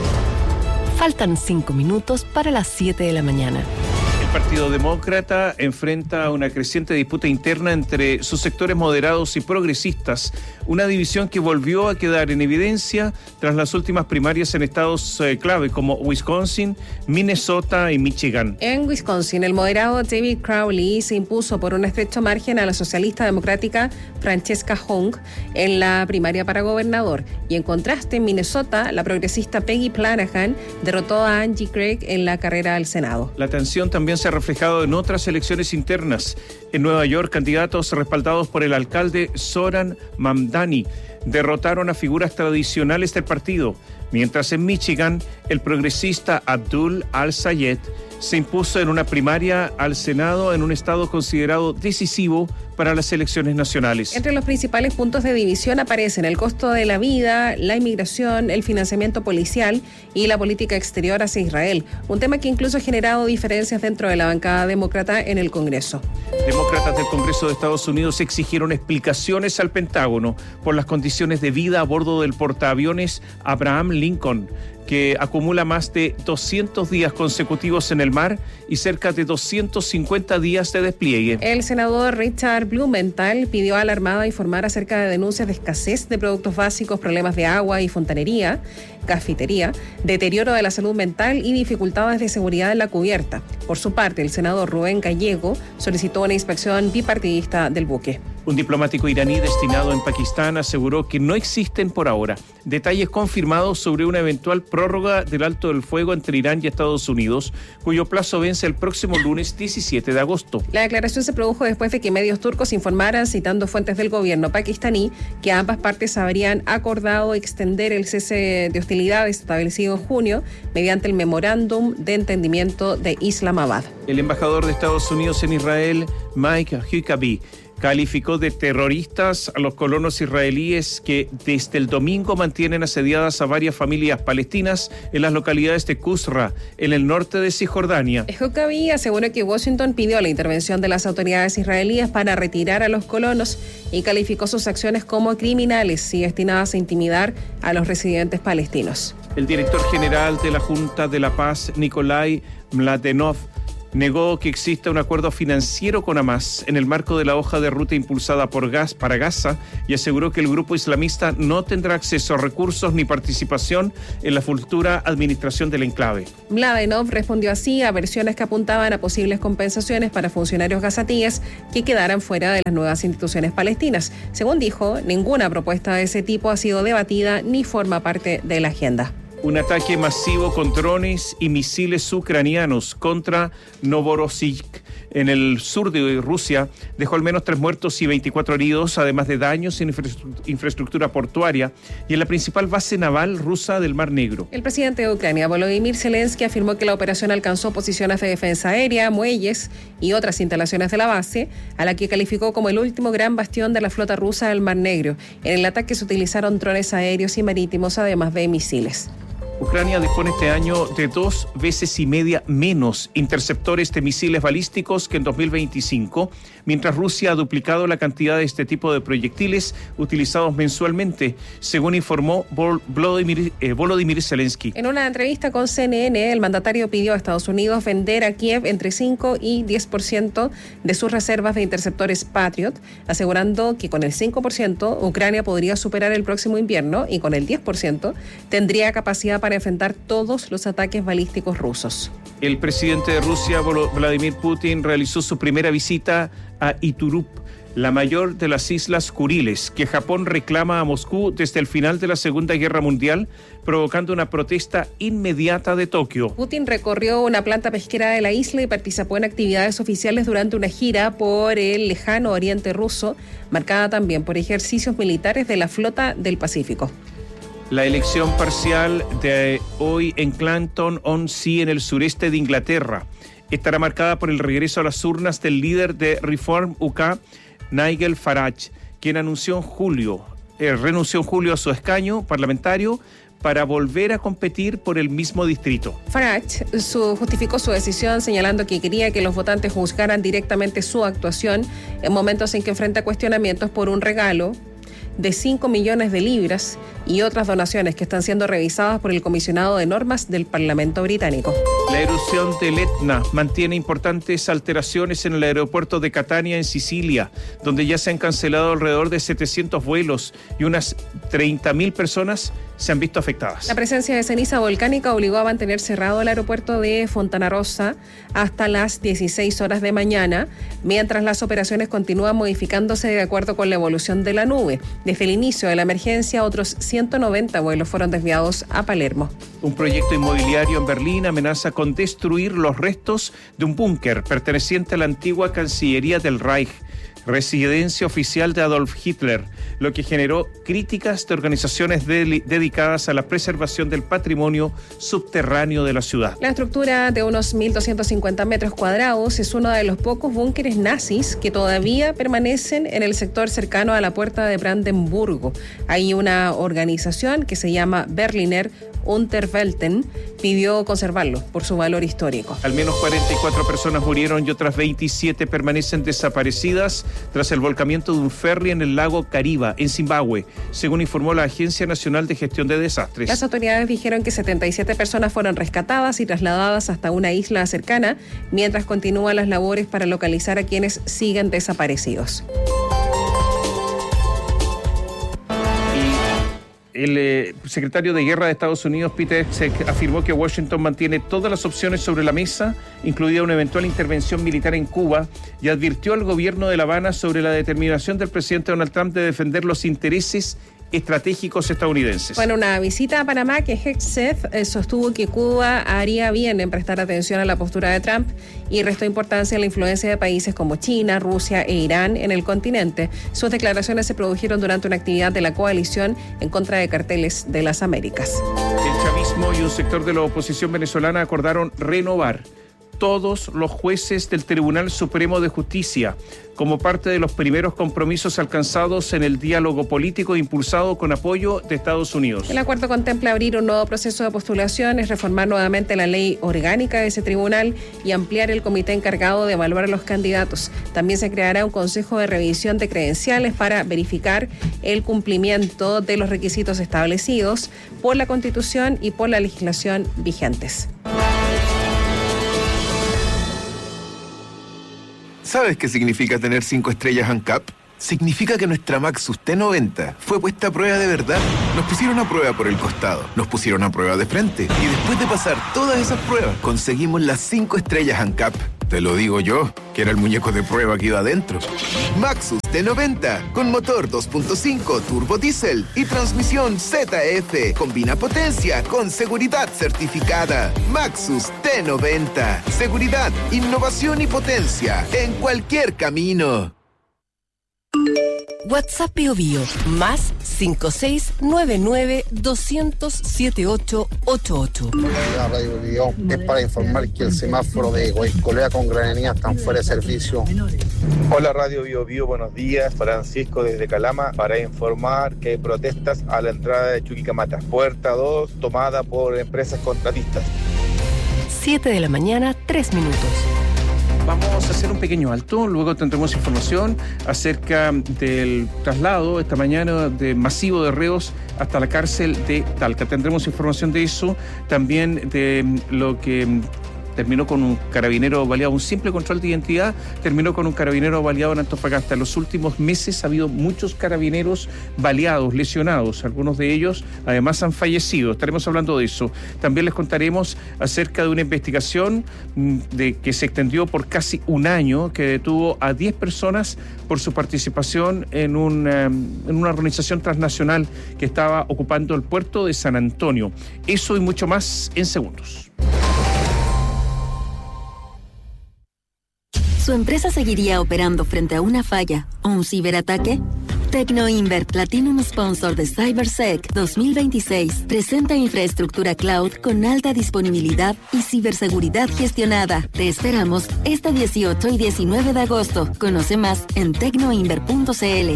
Faltan cinco minutos para las siete de la mañana. El Partido Demócrata enfrenta una creciente disputa interna entre sus sectores moderados y progresistas, una división que volvió a quedar en evidencia tras las últimas primarias en estados eh, clave como Wisconsin, Minnesota y Michigan. En Wisconsin, el moderado David Crowley se impuso por un estrecho margen a la socialista democrática Francesca Hong en la primaria para gobernador. Y en contraste, en Minnesota, la progresista Peggy Flanagan derrotó a Angie Craig en la carrera al Senado. La tensión también se ha reflejado en otras elecciones internas. En Nueva York, candidatos respaldados por el alcalde Zoran Mamdani derrotaron a figuras tradicionales del partido. Mientras en Michigan, el progresista Abdul Al-Sayed se impuso en una primaria al Senado en un estado considerado decisivo para las elecciones nacionales. Entre los principales puntos de división aparecen el costo de la vida, la inmigración, el financiamiento policial y la política exterior hacia Israel, un tema que incluso ha generado diferencias dentro de la bancada demócrata en el Congreso. Demócratas del Congreso de Estados Unidos exigieron explicaciones al Pentágono por las condiciones de vida a bordo del portaaviones Abraham Lincoln, que acumula más de doscientos días consecutivos en el mar y cerca de doscientos cincuenta días de despliegue. El senador Richard Blumenthal pidió a la Armada informar acerca de denuncias de escasez de productos básicos, problemas de agua y fontanería, cafetería, deterioro de la salud mental y dificultades de seguridad en la cubierta. Por su parte, el senador Rubén Gallego solicitó una inspección bipartidista del buque. Un diplomático iraní destinado en Pakistán aseguró que no existen por ahora detalles confirmados sobre una eventual prórroga del alto del fuego entre Irán y Estados Unidos, cuyo plazo vence el próximo lunes diecisiete de agosto. La declaración se produjo después de que medios turcos informaran, citando fuentes del gobierno pakistaní, que ambas partes habrían acordado extender el cese de hostilidades establecido en junio mediante el memorándum de entendimiento de Islamabad. El embajador de Estados Unidos en Israel, Mike Huckabee, calificó de terroristas a los colonos israelíes que desde el domingo mantienen asediadas a varias familias palestinas en las localidades de Qusra, en el norte de Cisjordania. Huckabee aseguró que Washington pidió la intervención de las autoridades israelíes para retirar a los colonos y calificó sus acciones como criminales y destinadas a intimidar a los residentes palestinos. El director general de la Junta de la Paz, Nikolai Mladenov, negó que exista un acuerdo financiero con Hamas en el marco de la hoja de ruta impulsada por Gas para Gaza y aseguró que el grupo islamista no tendrá acceso a recursos ni participación en la futura administración del enclave. Mladenov respondió así a versiones que apuntaban a posibles compensaciones para funcionarios gazatíes que quedaran fuera de las nuevas instituciones palestinas. Según dijo, ninguna propuesta de ese tipo ha sido debatida ni forma parte de la agenda. Un ataque masivo con drones y misiles ucranianos contra Novorossiysk en el sur de Rusia dejó al menos tres muertos y veinticuatro heridos, además de daños en infraestructura portuaria y en la principal base naval rusa del Mar Negro. El presidente de Ucrania, Volodymyr Zelensky, afirmó que la operación alcanzó posiciones de defensa aérea, muelles y otras instalaciones de la base, a la que calificó como el último gran bastión de la flota rusa del Mar Negro. En el ataque se utilizaron drones aéreos y marítimos, además de misiles. Ucrania dispone este año de dos veces y media menos interceptores de misiles balísticos que en dos mil veinticinco, mientras Rusia ha duplicado la cantidad de este tipo de proyectiles utilizados mensualmente, según informó Volodymyr, eh, Volodymyr Zelensky. En una entrevista con C N N, el mandatario pidió a Estados Unidos vender a Kiev entre cinco y diez por ciento de sus reservas de interceptores Patriot, asegurando que con el cinco por ciento Ucrania podría superar el próximo invierno y con el diez por ciento tendría capacidad para enfrentar todos los ataques balísticos rusos. El presidente de Rusia, Vladimir Putin, realizó su primera visita a Iturup, la mayor de las islas Kuriles, que Japón reclama a Moscú desde el final de la Segunda Guerra Mundial, provocando una protesta inmediata de Tokio. Putin recorrió una planta pesquera de la isla y participó en actividades oficiales durante una gira por el lejano oriente ruso, marcada también por ejercicios militares de la Flota del Pacífico. La elección parcial de hoy en Clacton-on-Sea, en el sureste de Inglaterra, estará marcada por el regreso a las urnas del líder de Reform U K, Nigel Farage, quien anunció en julio, eh, renunció en julio a su escaño parlamentario para volver a competir por el mismo distrito. Farage su, justificó su decisión señalando que quería que los votantes juzgaran directamente su actuación en momentos en que enfrenta cuestionamientos por un regalo de cinco millones de libras y otras donaciones que están siendo revisadas por el comisionado de normas del Parlamento británico. La erupción del Etna mantiene importantes alteraciones en el aeropuerto de Catania, en Sicilia, donde ya se han cancelado alrededor de setecientos vuelos y unas treinta mil personas se han visto afectadas. La presencia de ceniza volcánica obligó a mantener cerrado el aeropuerto de Fontana Rosa hasta las dieciséis horas de mañana, mientras las operaciones continúan modificándose de acuerdo con la evolución de la nube. Desde el inicio de la emergencia, otros ciento noventa vuelos fueron desviados a Palermo. Un proyecto inmobiliario en Berlín amenaza con destruir los restos de un búnker perteneciente a la antigua Cancillería del Reich, residencia oficial de Adolf Hitler, lo que generó críticas de organizaciones de- dedicadas a la preservación del patrimonio subterráneo de la ciudad. La estructura de unos mil doscientos cincuenta metros cuadrados es uno de los pocos búnkeres nazis que todavía permanecen en el sector cercano a la puerta de Brandenburgo. Hay una organización que se llama Berliner Unterwelten pidió conservarlo por su valor histórico. Al menos cuarenta y cuatro personas murieron y otras veintisiete permanecen desaparecidas tras el volcamiento de un ferry en el lago Kariba, en Zimbabue, según informó la Agencia Nacional de Gestión de Desastres. Las autoridades dijeron que setenta y siete personas fueron rescatadas y trasladadas hasta una isla cercana, mientras continúan las labores para localizar a quienes siguen desaparecidos. El eh, secretario de Guerra de Estados Unidos, Peter Hegseth, afirmó que Washington mantiene todas las opciones sobre la mesa, incluida una eventual intervención militar en Cuba, y advirtió al gobierno de La Habana sobre la determinación del presidente Donald Trump de defender los intereses estratégicos estadounidenses. Bueno, una visita a Panamá que Hegseth eh, sostuvo que Cuba haría bien en prestar atención a la postura de Trump y restó importancia a la influencia de países como China, Rusia e Irán en el continente. Sus declaraciones se produjeron durante una actividad de la coalición en contra de carteles de las Américas. El chavismo y un sector de la oposición venezolana acordaron renovar todos los jueces del Tribunal Supremo de Justicia, como parte de los primeros compromisos alcanzados en el diálogo político impulsado con apoyo de Estados Unidos. El acuerdo contempla abrir un nuevo proceso de postulaciones, reformar nuevamente la ley orgánica de ese tribunal y ampliar el comité encargado de evaluar a los candidatos. También se creará un consejo de revisión de credenciales para verificar el cumplimiento de los requisitos establecidos por la Constitución y por la legislación vigentes. ¿Sabes qué significa tener cinco estrellas ANCAP? Significa que nuestra Maxus T noventa fue puesta a prueba de verdad. Nos pusieron a prueba por el costado, nos pusieron a prueba de frente y después de pasar todas esas pruebas, conseguimos las cinco estrellas ANCAP. Te lo digo yo, que era el muñeco de prueba que iba adentro. Maxus T noventa, con motor dos punto cinco turbo diésel y transmisión Z F. Combina potencia con seguridad certificada. Maxus T noventa. Seguridad, innovación y potencia en cualquier camino. WhatsApp Bio Bio, más cinco seis nueve nueve dos cero cero siete ocho ocho ocho. La Radio Bio es para informar que el semáforo de Guaycolea con Granadía están fuera de servicio. Hola Radio Bio Bio, buenos días. Francisco desde Calama para informar que hay protestas a la entrada de Chuquicamata. Puerta dos tomada por empresas contratistas. siete de la mañana, tres minutos. Vamos a hacer un pequeño alto, luego tendremos información acerca del traslado esta mañana de masivo de reos hasta la cárcel de Talca. Tendremos información de eso, también de lo que terminó con un carabinero baleado, un simple control de identidad, terminó con un carabinero baleado en Antofagasta. En los últimos meses ha habido muchos carabineros baleados, lesionados, algunos de ellos además han fallecido. Estaremos hablando de eso. También les contaremos acerca de una investigación de, que se extendió por casi un año, que detuvo a diez personas por su participación en una, en una organización transnacional que estaba ocupando el puerto de San Antonio. Eso y mucho más en segundos. ¿Su empresa seguiría operando frente a una falla o un ciberataque? TecnoInvert Platinum Sponsor de CyberSec dos mil veintiséis presenta infraestructura cloud con alta disponibilidad y ciberseguridad gestionada. Te esperamos este dieciocho y diecinueve de agosto. Conoce más en tecnoinvert punto c l.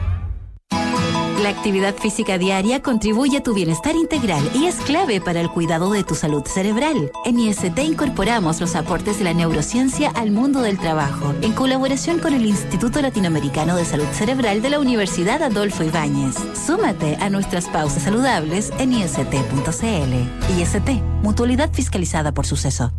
La actividad física diaria contribuye a tu bienestar integral y es clave para el cuidado de tu salud cerebral. En I S T incorporamos los aportes de la neurociencia al mundo del trabajo, en colaboración con el Instituto Latinoamericano de Salud Cerebral de la Universidad Adolfo Ibáñez. Súmate a nuestras pausas saludables en i s t punto c l. I S T, mutualidad fiscalizada por Suceso.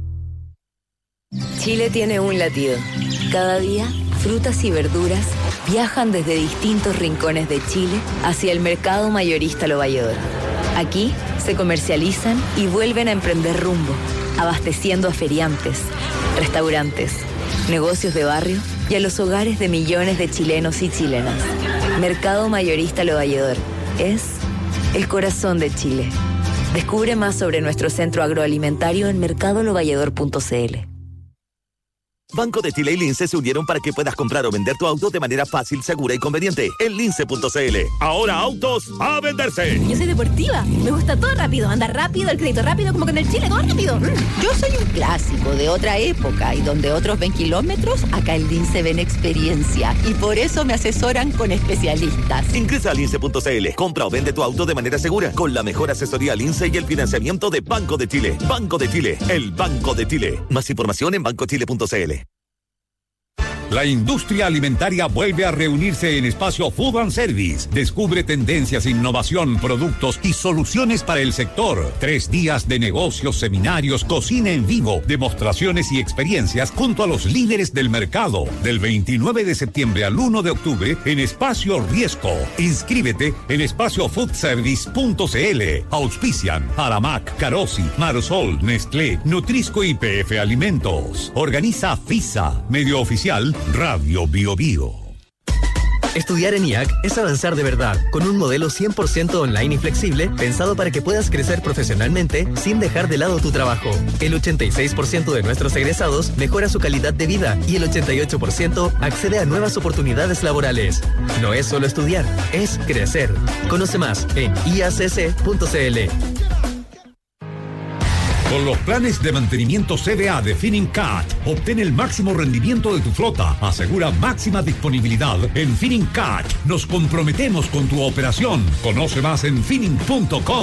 Chile tiene un latido. Cada día, frutas y verduras viajan desde distintos rincones de Chile hacia el mercado mayorista Lo Valledor. Aquí se comercializan y vuelven a emprender rumbo, abasteciendo a feriantes, restaurantes, negocios de barrio y a los hogares de millones de chilenos y chilenas. Mercado Mayorista Lo Valledor es el corazón de Chile. Descubre más sobre nuestro centro agroalimentario en mercado lo valledor punto c l. Banco de Chile y Lince se unieron para que puedas comprar o vender tu auto de manera fácil, segura y conveniente en lince punto c l. Ahora autos a venderse. Yo soy deportiva, me gusta todo rápido, andar rápido, el crédito rápido, como que en el Chile, todo rápido. Yo soy un clásico de otra época y donde otros ven kilómetros, acá en Lince ven experiencia y por eso me asesoran con especialistas. Ingresa a lince punto c l, compra o vende tu auto de manera segura con la mejor asesoría Lince y el financiamiento de Banco de Chile. Banco de Chile, el Banco de Chile. Más información en banco chile punto c l. La industria alimentaria vuelve a reunirse en Espacio Food and Service. Descubre tendencias, innovación, productos y soluciones para el sector. Tres días de negocios, seminarios, cocina en vivo, demostraciones y experiencias junto a los líderes del mercado. Del veintinueve de septiembre al uno de octubre en Espacio Riesco. Inscríbete en espacio food service punto c l. Auspician Aramac, Carosi, Marsol, Nestlé, Nutrisco y P F Alimentos. Organiza FISA, medio oficial Radio Bio Bio. Estudiar en I A C es avanzar de verdad, con un modelo cien por ciento online y flexible, pensado para que puedas crecer profesionalmente sin dejar de lado tu trabajo. El ochenta y seis por ciento de nuestros egresados mejora su calidad de vida y el ochenta y ocho por ciento accede a nuevas oportunidades laborales. No es solo estudiar, es crecer. Conoce más en i a c c punto c l. Con los planes de mantenimiento C V A de Finincat, obtén el máximo rendimiento de tu flota. Asegura máxima disponibilidad en Finincat. Nos comprometemos con tu operación. Conoce más en finin punto com.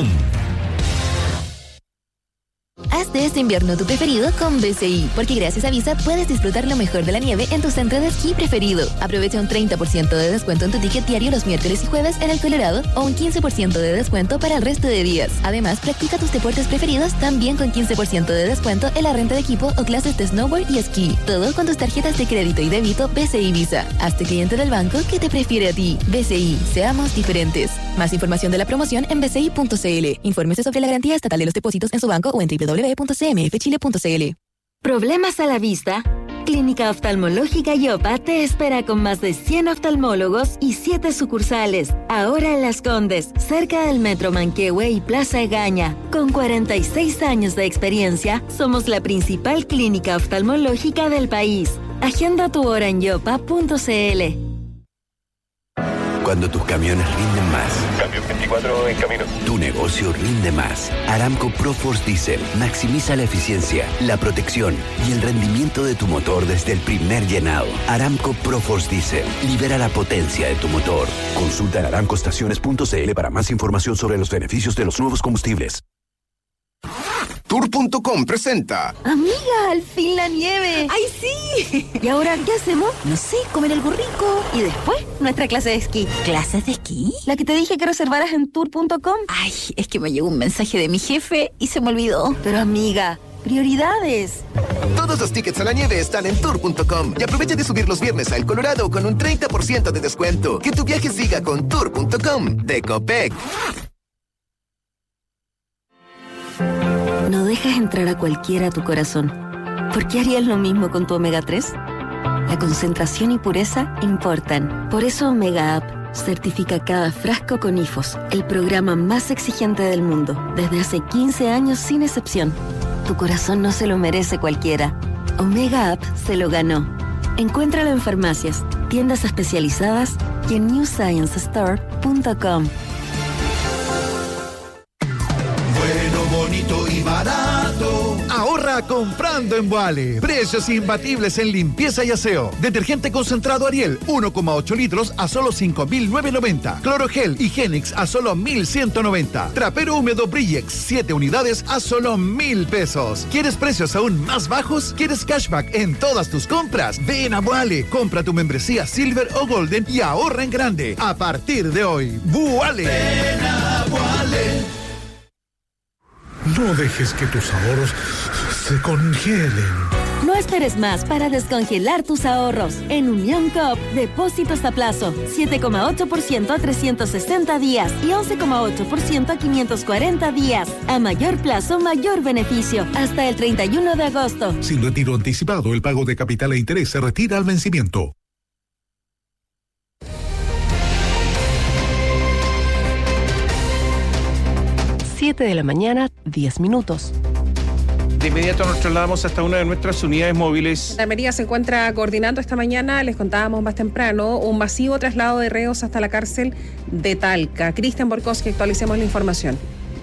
Haz de este invierno tu preferido con B C I, porque gracias a Visa puedes disfrutar lo mejor de la nieve en tu centro de esquí preferido. Aprovecha un treinta por ciento de descuento en tu ticket diario los miércoles y jueves en el Colorado o un quince por ciento de descuento para el resto de días. Además, practica tus deportes preferidos también con quince por ciento de descuento en la renta de equipo o clases de snowboard y esquí. Todo con tus tarjetas de crédito y débito B C I Visa. Hazte cliente del banco que te prefiere a ti. B C I, seamos diferentes. Más información de la promoción en b c i punto c l. Infórmese sobre la garantía estatal de los depósitos en su banco o en doble u doble u doble u punto c m f chile punto c l. ¿Problemas a la vista? Clínica Oftalmológica Yopa te espera con más de cien oftalmólogos y siete sucursales. Ahora en Las Condes, cerca del Metro Manquehue y Plaza Egaña. Con cuarenta y seis años de experiencia, somos la principal clínica oftalmológica del país. Agenda tu hora en yopa punto c l. Cuando tus camiones rinden más. Camión veinticuatro en camino. Tu negocio rinde más. Aramco ProForce Diesel maximiza la eficiencia, la protección y el rendimiento de tu motor desde el primer llenado. Aramco ProForce Diesel libera la potencia de tu motor. Consulta en aramco estaciones punto c l para más información sobre los beneficios de los nuevos combustibles. Tour punto com presenta. Amiga, al fin la nieve. ¡Ay, sí! ¿Y ahora qué hacemos? No sé, comer algo rico. Y después, nuestra clase de esquí. ¿Clases de esquí? La que te dije que reservaras en tour punto com. Ay, es que me llegó un mensaje de mi jefe y se me olvidó. Pero amiga, prioridades. Todos los tickets a la nieve están en tour punto com y aprovecha de subir los viernes a El Colorado con un treinta por ciento de descuento. Que tu viaje siga con tour punto com de Copec. No dejas entrar a cualquiera a tu corazón. ¿Por qué harías lo mismo con tu omega tres? La concentración y pureza importan. Por eso Omega Up certifica cada frasco con I F O S, el programa más exigente del mundo, desde hace quince años sin excepción. Tu corazón no se lo merece cualquiera. Omega Up se lo ganó. Encuéntralo en farmacias, tiendas especializadas y en new science store punto com. Bonito y barato. Ahorra comprando en Wale. Precios imbatibles en limpieza y aseo. Detergente concentrado Ariel, uno coma ocho litros a solo cinco mil novecientos noventa. Clorogel Higienix a solo mil ciento noventa. Trapero húmedo Brillex, siete unidades a solo mil pesos. ¿Quieres precios aún más bajos? ¿Quieres cashback en todas tus compras? Ven a Wale. Compra tu membresía Silver o Golden y ahorra en grande. A partir de hoy, Wale. Ven a Wale. No dejes que tus ahorros se congelen. No esperes más para descongelar tus ahorros. En Unión Coop, depósitos a plazo, siete coma ocho por ciento a trescientos sesenta días y once coma ocho por ciento a quinientos cuarenta días. A mayor plazo, mayor beneficio. Hasta el treinta y uno de agosto. Sin retiro anticipado, el pago de capital e interés se retira al vencimiento. siete de la mañana, diez minutos. De inmediato nos trasladamos hasta una de nuestras unidades móviles. Gendarmería se encuentra coordinando esta mañana, les contábamos más temprano, un masivo traslado de reos hasta la cárcel de Talca. Cristian Borkowski, actualicemos la información.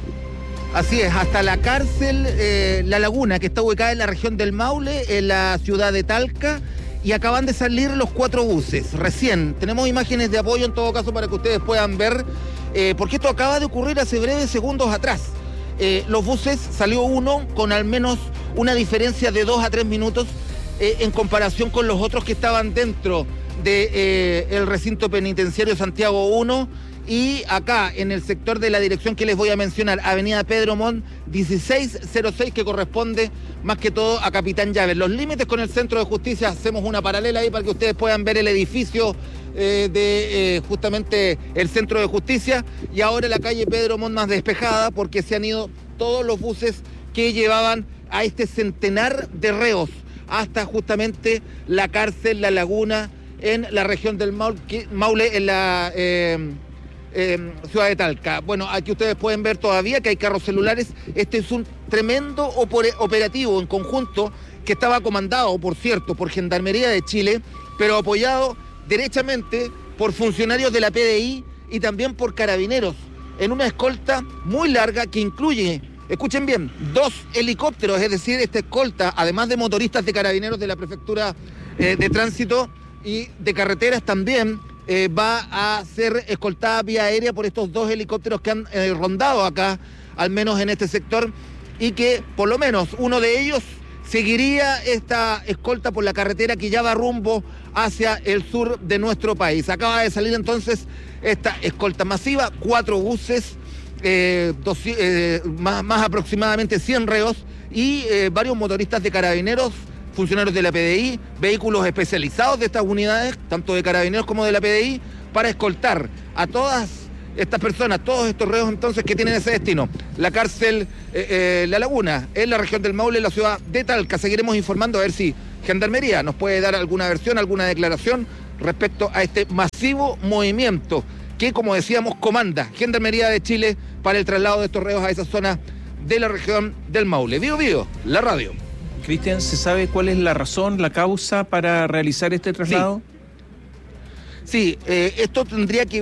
Así es, hasta la cárcel eh, La Laguna, que está ubicada en la región del Maule, en la ciudad de Talca, y acaban de salir los cuatro buses. Recién tenemos imágenes de apoyo en todo caso para que ustedes puedan ver, eh, porque esto acaba de ocurrir hace breves segundos atrás. Eh, los buses, salió uno con al menos una diferencia de dos a tres minutos eh, en comparación con los otros que estaban dentro del de, eh, recinto penitenciario Santiago uno. Y acá, en el sector de la dirección que les voy a mencionar, Avenida Pedro Montt, dieciséis cero seis, que corresponde más que todo a Capitán Llaves. Los límites con el Centro de Justicia, hacemos una paralela ahí para que ustedes puedan ver el edificio eh, de eh, justamente el Centro de Justicia. Y ahora la calle Pedro Montt más despejada, porque se han ido todos los buses que llevaban a este centenar de reos hasta justamente la cárcel La Laguna en la región del Maule, Maule en la... Eh, Eh, ciudad de Talca. Bueno, aquí ustedes pueden ver todavía que hay carros celulares. Este es un tremendo operativo en conjunto que estaba comandado, por cierto, por Gendarmería de Chile, pero apoyado derechamente por funcionarios de la P D I y también por carabineros, en una escolta muy larga que incluye, escuchen bien, dos helicópteros, es decir, esta escolta, además de motoristas de carabineros de la Prefectura eh, de Tránsito y de Carreteras también, Eh, va a ser escoltada vía aérea por estos dos helicópteros que han eh, rondado acá, al menos en este sector, y que por lo menos uno de ellos seguiría esta escolta por la carretera que ya va rumbo hacia el sur de nuestro país. Acaba de salir entonces esta escolta masiva, cuatro buses, eh, dos, eh, más, más aproximadamente cien reos y eh, varios motoristas de carabineros, funcionarios de la P D I, vehículos especializados de estas unidades, tanto de carabineros como de la P D I, para escoltar a todas estas personas, todos estos reos entonces que tienen ese destino. La cárcel eh, eh, La Laguna, en la región del Maule, en la ciudad de Talca. Seguiremos informando a ver si Gendarmería nos puede dar alguna versión, alguna declaración respecto a este masivo movimiento que, como decíamos, comanda Gendarmería de Chile para el traslado de estos reos a esa zona de la región del Maule. Bío Bío, la radio. Cristian, ¿se sabe cuál es la razón, la causa para realizar este traslado? Sí, sí eh, esto tendría que